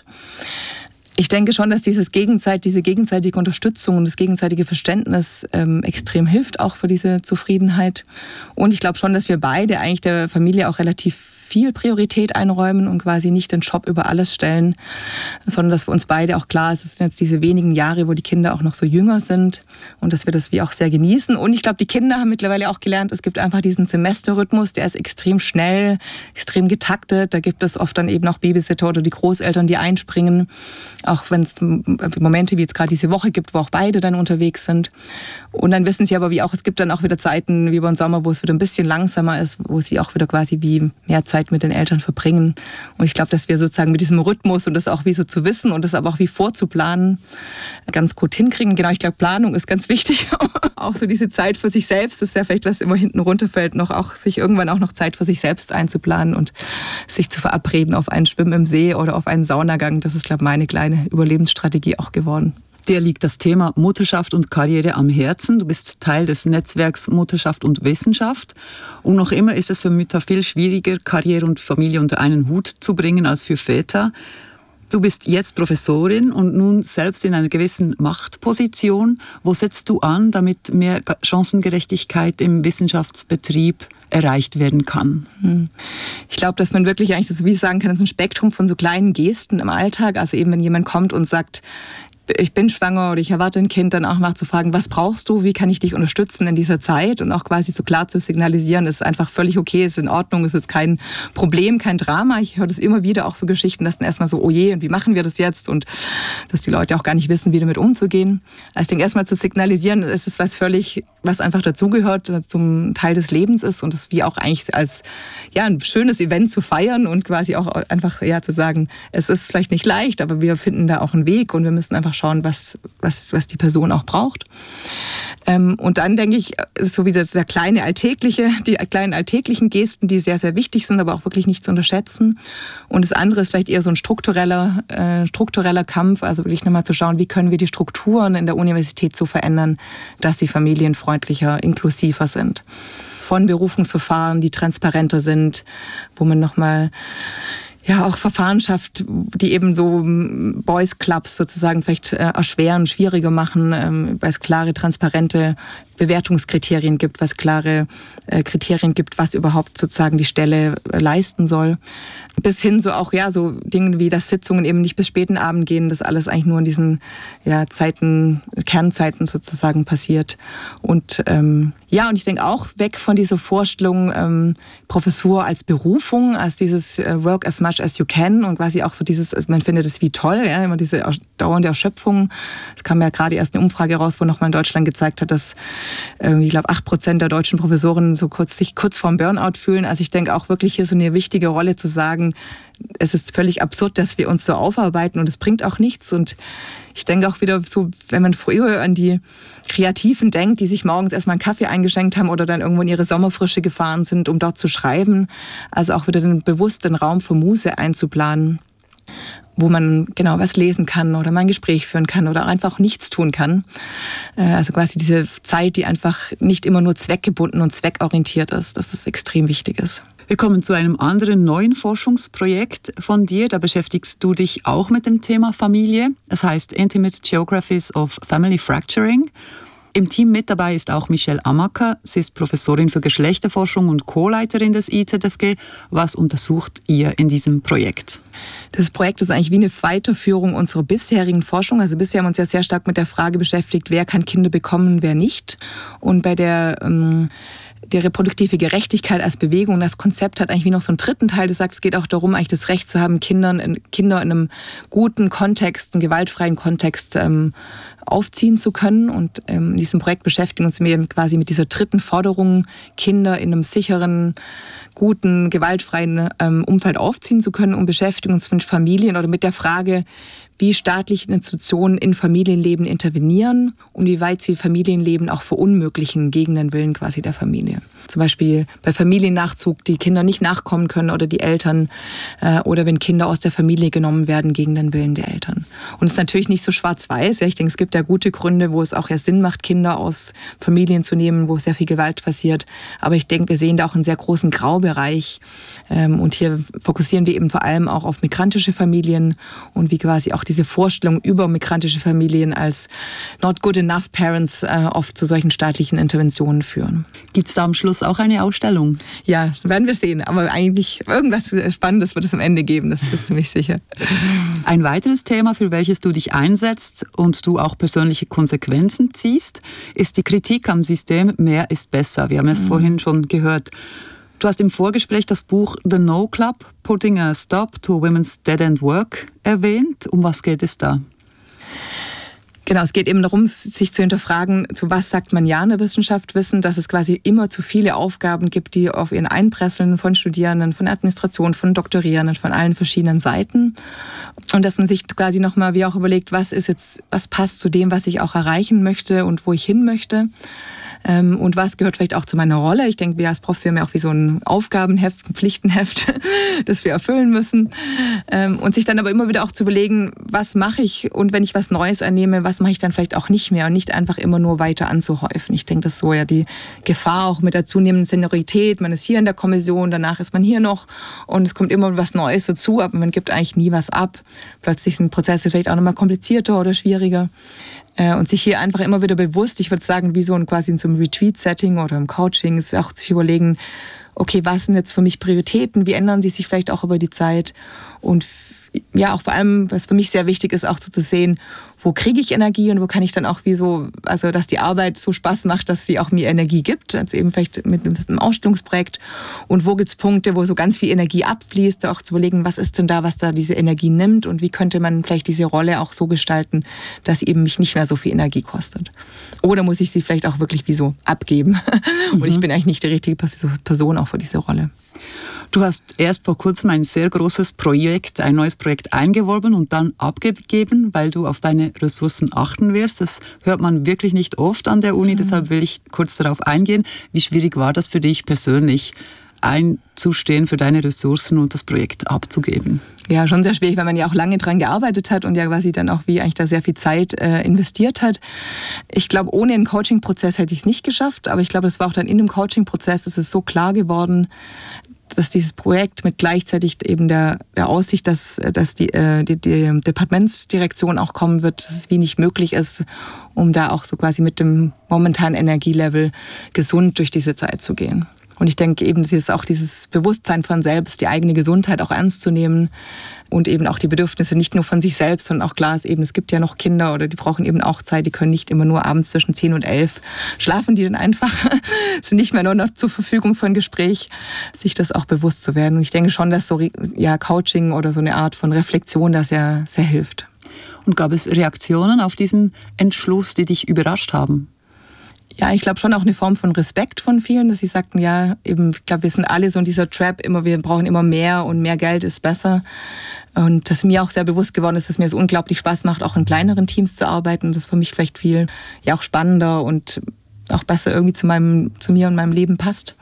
Ich denke schon, dass diese gegenseitige Unterstützung und das gegenseitige Verständnis extrem hilft, auch für diese Zufriedenheit. Und ich glaube schon, dass wir beide eigentlich der Familie auch relativ viel Priorität einräumen und quasi nicht den Job über alles stellen, sondern dass für uns beide auch klar ist, es sind jetzt diese wenigen Jahre, wo die Kinder auch noch so jünger sind und dass wir das wie auch sehr genießen. Und ich glaube, die Kinder haben mittlerweile auch gelernt, es gibt einfach diesen Semesterrhythmus, der ist extrem schnell, extrem getaktet. Da gibt es oft dann eben auch Babysitter oder die Großeltern, die einspringen, auch wenn es Momente wie jetzt gerade diese Woche gibt, wo auch beide dann unterwegs sind. Und dann wissen sie aber wie auch, es gibt dann auch wieder Zeiten wie über den Sommer, wo es wieder ein bisschen langsamer ist, wo sie auch wieder quasi wie mehr Zeit mit den Eltern verbringen. Und ich glaube, dass wir sozusagen mit diesem Rhythmus und das auch wie so zu wissen und das aber auch wie vorzuplanen, ganz gut hinkriegen. Genau, ich glaube, Planung ist ganz wichtig. Auch so diese Zeit für sich selbst, das ist ja vielleicht, was immer hinten runterfällt, noch auch sich irgendwann auch noch Zeit für sich selbst einzuplanen und sich zu verabreden auf einen Schwimmen im See oder auf einen Saunagang. Das ist, glaube ich, meine kleine Überlebensstrategie auch geworden. Dir liegt das Thema Mutterschaft und Karriere am Herzen. Du bist Teil des Netzwerks Mutterschaft und Wissenschaft. Und noch immer ist es für Mütter viel schwieriger, Karriere und Familie unter einen Hut zu bringen als für Väter. Du bist jetzt Professorin und nun selbst in einer gewissen Machtposition. Wo setzt du an, damit mehr Chancengerechtigkeit im Wissenschaftsbetrieb erreicht werden kann? Ich glaube, dass man wirklich eigentlich, wie ich sagen kann, das ist ein Spektrum von so kleinen Gesten im Alltag. Also eben, wenn jemand kommt und sagt, ich bin schwanger oder ich erwarte ein Kind, dann auch mal zu fragen, was brauchst du, wie kann ich dich unterstützen in dieser Zeit und auch quasi so klar zu signalisieren, ist einfach völlig okay, ist in Ordnung, ist jetzt kein Problem, kein Drama. Ich höre das immer wieder, auch so Geschichten, dass dann erstmal so, oh je, und wie machen wir das jetzt und dass die Leute auch gar nicht wissen, wie damit umzugehen. Also ich denke, erstmal zu signalisieren, es ist was einfach dazugehört, zum Teil des Lebens ist und es wie auch eigentlich als ein schönes Event zu feiern und quasi auch einfach zu sagen, es ist vielleicht nicht leicht, aber wir finden da auch einen Weg und wir müssen einfach schauen, was die Person auch braucht. Und dann denke ich, so wie die kleinen alltäglichen Gesten, die sehr, sehr wichtig sind, aber auch wirklich nicht zu unterschätzen. Und das andere ist vielleicht eher so ein struktureller Kampf, also wirklich nochmal zu schauen, wie können wir die Strukturen in der Universität so verändern, dass sie familienfreundlicher, inklusiver sind. Von Berufungsverfahren, die transparenter sind, wo man nochmal auch Verfahren schafft, die eben so Boys Clubs sozusagen vielleicht erschweren, schwieriger machen, weil es klare, transparente Bewertungskriterien gibt, was klare Kriterien gibt, was überhaupt sozusagen die Stelle leisten soll. Bis hin so auch so Dinge wie, dass Sitzungen eben nicht bis späten Abend gehen, das alles eigentlich nur in diesen Kernzeiten sozusagen passiert. Und und ich denke auch weg von dieser Vorstellung Professur als Berufung, als dieses Work as much as you can und quasi auch so dieses, man findet es wie toll, immer diese dauernde Erschöpfung. Es kam ja gerade erst eine Umfrage raus, wo nochmal in Deutschland gezeigt hat, dass ich glaube 8% der deutschen Professoren sich kurz vorm Burnout fühlen. Also ich denke auch wirklich hier so eine wichtige Rolle zu sagen, es ist völlig absurd, dass wir uns so aufarbeiten und es bringt auch nichts. Und ich denke auch wieder so, wenn man früher an die Kreativen denkt, die sich morgens erstmal einen Kaffee eingeschenkt haben oder dann irgendwo in ihre Sommerfrische gefahren sind, um dort zu schreiben. Also auch wieder den bewussten Raum für Muse einzuplanen, wo man genau was lesen kann oder mal ein Gespräch führen kann oder einfach nichts tun kann. Also quasi diese Zeit, die einfach nicht immer nur zweckgebunden und zweckorientiert ist, dass das extrem wichtig ist. Wir kommen zu einem anderen neuen Forschungsprojekt von dir. Da beschäftigst du dich auch mit dem Thema Familie. Es heißt Intimate Geographies of Family Fracturing. Im Team mit dabei ist auch Michelle Amaker. Sie ist Professorin für Geschlechterforschung und Co-Leiterin des IZFG. Was untersucht ihr in diesem Projekt? Das Projekt ist eigentlich wie eine Weiterführung unserer bisherigen Forschung. Also bisher haben wir uns ja sehr stark mit der Frage beschäftigt, wer kann Kinder bekommen, wer nicht. Und bei der die reproduktive Gerechtigkeit als Bewegung, das Konzept hat eigentlich wie noch so einen dritten Teil, das sagt, es geht auch darum, eigentlich das Recht zu haben, Kinder in einem guten Kontext, einem gewaltfreien Kontext aufziehen zu können. Und in diesem Projekt beschäftigen uns wir quasi mit dieser dritten Forderung, Kinder in einem sicheren, guten, gewaltfreien Umfeld aufziehen zu können, und beschäftigen uns mit Familien oder mit der Frage, wie staatliche Institutionen in Familienleben intervenieren und wie weit sie Familienleben auch verunmöglichen gegen den Willen quasi der Familie. Zum Beispiel bei Familiennachzug, die Kinder nicht nachkommen können oder die Eltern, oder wenn Kinder aus der Familie genommen werden gegen den Willen der Eltern. Und es ist natürlich nicht so schwarz-weiß. Ja, ich denke, es gibt ja gute Gründe, wo es auch ja Sinn macht, Kinder aus Familien zu nehmen, wo sehr viel Gewalt passiert. Aber ich denke, wir sehen da auch einen sehr großen Graubereich. Und hier fokussieren wir eben vor allem auch auf migrantische Familien und wie quasi auch diese Vorstellung über migrantische Familien als not good enough parents oft zu solchen staatlichen Interventionen führen. Gibt es da am Schluss auch eine Ausstellung? Ja, werden wir sehen. Aber eigentlich irgendwas Spannendes wird es am Ende geben, das ist ziemlich sicher. Ein weiteres Thema, für welches du dich einsetzt und du auch persönliche Konsequenzen ziehst, ist die Kritik am System Mehr ist besser. Wir haben es vorhin schon gehört. Du hast im Vorgespräch das Buch The No Club, Putting a Stop to Women's Dead End Work erwähnt. Um was geht es da? Genau, es geht eben darum, sich zu hinterfragen, zu was sagt man ja in der Wissenschaft, wissen, dass es quasi immer zu viele Aufgaben gibt, die auf ihren einprasseln von Studierenden, von Administration, von Doktorierenden, von allen verschiedenen Seiten. Und dass man sich quasi nochmal wie auch überlegt, was passt zu dem, was ich auch erreichen möchte und wo ich hin möchte. Und was gehört vielleicht auch zu meiner Rolle. Ich denke, wir als Profs haben ja auch wie so ein Aufgabenheft, ein Pflichtenheft, das wir erfüllen müssen. Und sich dann aber immer wieder auch zu überlegen, was mache ich, und wenn ich was Neues annehme, was mache ich dann vielleicht auch nicht mehr, und nicht einfach immer nur weiter anzuhäufen. Ich denke, das ist so ja die Gefahr auch mit der zunehmenden Seniorität. Man ist hier in der Kommission, danach ist man hier noch und es kommt immer was Neues dazu, aber man gibt eigentlich nie was ab. Plötzlich sind Prozesse vielleicht auch nochmal komplizierter oder schwieriger. Und sich hier einfach immer wieder bewusst, ich würde sagen, wie so quasi in so einem Retreat-Setting oder im Coaching, ist auch sich überlegen, okay, was sind jetzt für mich Prioritäten, wie ändern die sich vielleicht auch über die Zeit, und ja, auch vor allem, was für mich sehr wichtig ist, auch so zu sehen, wo kriege ich Energie und wo kann ich dann auch also dass die Arbeit so Spaß macht, dass sie auch mir Energie gibt, also eben vielleicht mit einem Ausstellungsprojekt, und wo gibt es Punkte, wo so ganz viel Energie abfließt, auch zu überlegen, was ist denn da, was da diese Energie nimmt, und wie könnte man vielleicht diese Rolle auch so gestalten, dass sie eben mich nicht mehr so viel Energie kostet. Oder muss ich sie vielleicht auch wirklich wie so abgeben und ich bin eigentlich nicht die richtige Person auch für diese Rolle. Du hast erst vor kurzem ein sehr großes Projekt, ein neues Projekt eingeworben und dann abgegeben, weil du auf deine Ressourcen achten wirst. Das hört man wirklich nicht oft an der Uni, deshalb will ich kurz darauf eingehen. Wie schwierig war das für dich persönlich, einzustehen für deine Ressourcen und das Projekt abzugeben? Ja, schon sehr schwierig, weil man ja auch lange dran gearbeitet hat und ja quasi dann auch wie eigentlich da sehr viel Zeit investiert hat. Ich glaube, ohne einen Coaching-Prozess hätte ich es nicht geschafft, aber ich glaube, das war auch dann in dem Coaching-Prozess, es ist so klar geworden, dass dieses Projekt mit gleichzeitig eben der Aussicht, dass die Departementsdirektion auch kommen wird, dass es wenig möglich ist, um da auch so quasi mit dem momentanen Energielevel gesund durch diese Zeit zu gehen. Und ich denke eben, dieses Bewusstsein von selbst, die eigene Gesundheit auch ernst zu nehmen und eben auch die Bedürfnisse nicht nur von sich selbst, sondern auch klar ist eben, es gibt ja noch Kinder oder die brauchen eben auch Zeit, die können nicht immer nur abends zwischen 10 und 11 schlafen die dann einfach, sind nicht mehr nur noch zur Verfügung für ein Gespräch, sich das auch bewusst zu werden. Und ich denke schon, dass so Coaching oder so eine Art von Reflexion da sehr, sehr hilft. Und gab es Reaktionen auf diesen Entschluss, die dich überrascht haben? Ja, ich glaube schon auch eine Form von Respekt von vielen, dass sie sagten, ja, eben, ich glaube, wir sind alle so in dieser Trap, wir brauchen immer mehr und mehr Geld ist besser. Und dass mir auch sehr bewusst geworden ist, dass mir es unglaublich Spaß macht, auch in kleineren Teams zu arbeiten. Das ist für mich vielleicht viel auch spannender und auch besser irgendwie zu mir und meinem Leben passt.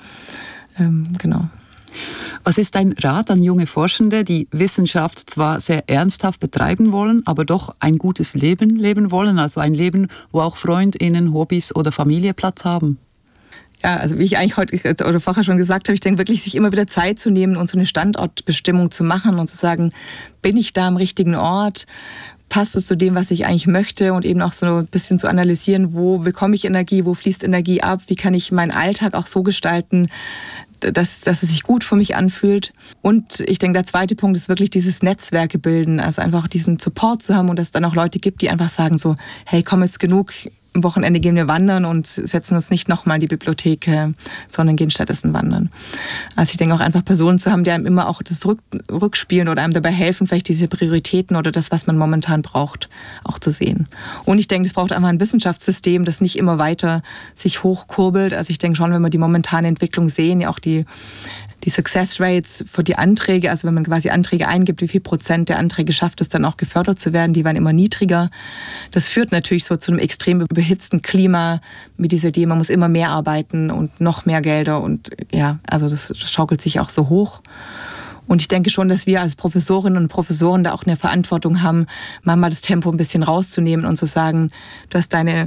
Genau. Was ist dein Rat an junge Forschende, die Wissenschaft zwar sehr ernsthaft betreiben wollen, aber doch ein gutes Leben leben wollen, also ein Leben, wo auch FreundInnen, Hobbys oder Familie Platz haben? Ja, also wie ich eigentlich heute oder vorher schon gesagt habe, ich denke wirklich, sich immer wieder Zeit zu nehmen und so eine Standortbestimmung zu machen und zu sagen, bin ich da am richtigen Ort? Passt es zu dem, was ich eigentlich möchte, und eben auch so ein bisschen zu analysieren, wo bekomme ich Energie, wo fließt Energie ab, wie kann ich meinen Alltag auch so gestalten, dass es sich gut für mich anfühlt. Und ich denke, der zweite Punkt ist wirklich dieses Netzwerke bilden, also einfach diesen Support zu haben und dass es dann auch Leute gibt, die einfach sagen so, hey, komm, jetzt genug, am Wochenende gehen wir wandern und setzen uns nicht nochmal in die Bibliothek, sondern gehen stattdessen wandern. Also ich denke auch einfach Personen zu haben, die einem immer auch das rückspielen oder einem dabei helfen, vielleicht diese Prioritäten oder das, was man momentan braucht, auch zu sehen. Und ich denke, es braucht einfach ein Wissenschaftssystem, das nicht immer weiter sich hochkurbelt. Also ich denke schon, wenn wir die momentane Entwicklung sehen, ja auch die Success Rates für die Anträge, also wenn man quasi Anträge eingibt, wie viel Prozent der Anträge schafft es dann auch gefördert zu werden, die werden immer niedriger. Das führt natürlich so zu einem extrem überhitzten Klima mit dieser Idee, man muss immer mehr arbeiten und noch mehr Gelder und ja, also das schaukelt sich auch so hoch. Und ich denke schon, dass wir als Professorinnen und Professoren da auch eine Verantwortung haben, mal das Tempo ein bisschen rauszunehmen und zu sagen, du hast deine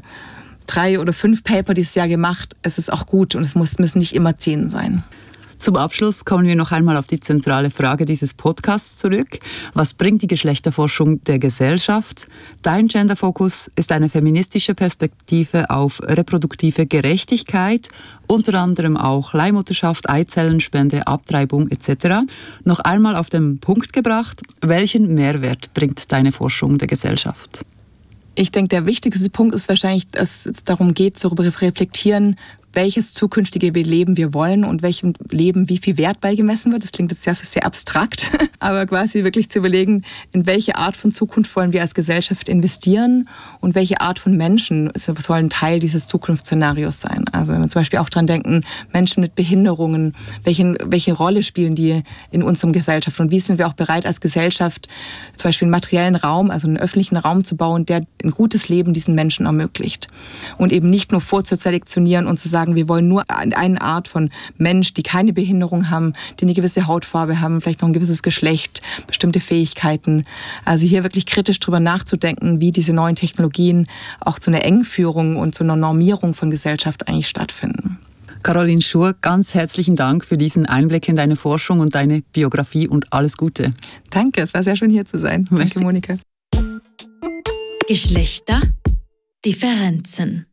3 oder 5 Paper dieses Jahr gemacht, es ist auch gut und es müssen nicht immer 10 sein. Zum Abschluss kommen wir noch einmal auf die zentrale Frage dieses Podcasts zurück. Was bringt die Geschlechterforschung der Gesellschaft? Dein Genderfokus ist eine feministische Perspektive auf reproduktive Gerechtigkeit, unter anderem auch Leihmutterschaft, Eizellenspende, Abtreibung etc. Noch einmal auf den Punkt gebracht, welchen Mehrwert bringt deine Forschung der Gesellschaft? Ich denke, der wichtigste Punkt ist wahrscheinlich, dass es darum geht, zu reflektieren, welches zukünftige Leben wir wollen und welchem Leben wie viel Wert beigemessen wird. Das klingt jetzt sehr abstrakt, aber quasi wirklich zu überlegen, in welche Art von Zukunft wollen wir als Gesellschaft investieren und welche Art von Menschen sollen Teil dieses Zukunftsszenarios sein. Also wenn wir zum Beispiel auch dran denken, Menschen mit Behinderungen, welche Rolle spielen die in unserem Gesellschaft und wie sind wir auch bereit als Gesellschaft, zum Beispiel einen materiellen Raum, also einen öffentlichen Raum zu bauen, der ein gutes Leben diesen Menschen ermöglicht. Und eben nicht nur vorzuselektionieren und zu sagen, wir wollen nur eine Art von Mensch, die keine Behinderung haben, die eine gewisse Hautfarbe haben, vielleicht noch ein gewisses Geschlecht, bestimmte Fähigkeiten. Also hier wirklich kritisch drüber nachzudenken, wie diese neuen Technologien auch zu einer Engführung und zu einer Normierung von Gesellschaft eigentlich stattfinden. Caroline Schur, ganz herzlichen Dank für diesen Einblick in deine Forschung und deine Biografie und alles Gute. Danke, es war sehr schön hier zu sein. Merci. Danke, Monika. Geschlechterdifferenzen.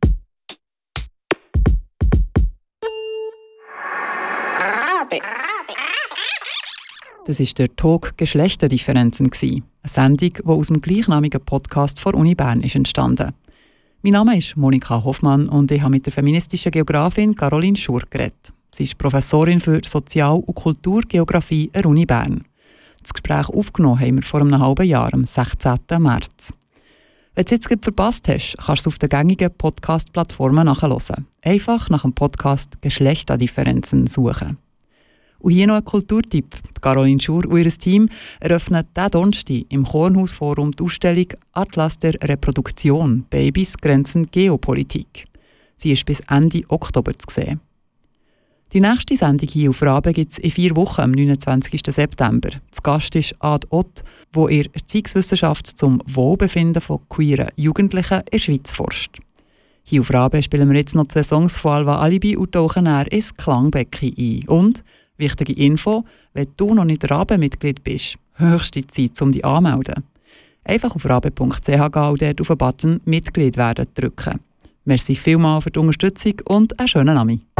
Das war der Talk «Geschlechterdifferenzen», eine Sendung, die aus dem gleichnamigen Podcast von Uni Bern ist entstanden. Mein Name ist Monika Hoffmann und ich habe mit der feministischen Geografin Caroline Schur geredet. Sie ist Professorin für Sozial- und Kulturgeografie an der Uni Bern. Das Gespräch aufgenommen haben wir vor einem halben Jahr, am 16. März. Wenn du es jetzt verpasst hast, kannst du es auf den gängigen Podcast-Plattformen nachhören. Einfach nach dem Podcast «Geschlechterdifferenzen» suchen. Und hier noch ein Kulturtipp. Caroline Schur und ihr Team eröffnen diesen Donnerstag im Kornhausforum die Ausstellung «Atlas der Reproduktion – Babys, Grenzen, Geopolitik». Sie ist bis Ende Oktober zu sehen. Die nächste Sendung hier auf Rabe gibt es in 4 Wochen, am 29. September. Das Gast ist Ad Ott, wo ihr Erziehungswissenschaft zum Wohlbefinden von queeren Jugendlichen in der Schweiz forscht. Hier auf Rabe spielen wir jetzt noch 2 Songs von Alva Alibi und tauchen dann ins Klangbecken ein. Und wichtige Info, wenn du noch nicht Rabe-Mitglied bist, höchste Zeit, um dich anzumelden. Einfach auf rabe.ch gehen und dort auf den Button «Mitglied werden» drücken. Merci vielmals für die Unterstützung und einen schönen Abend.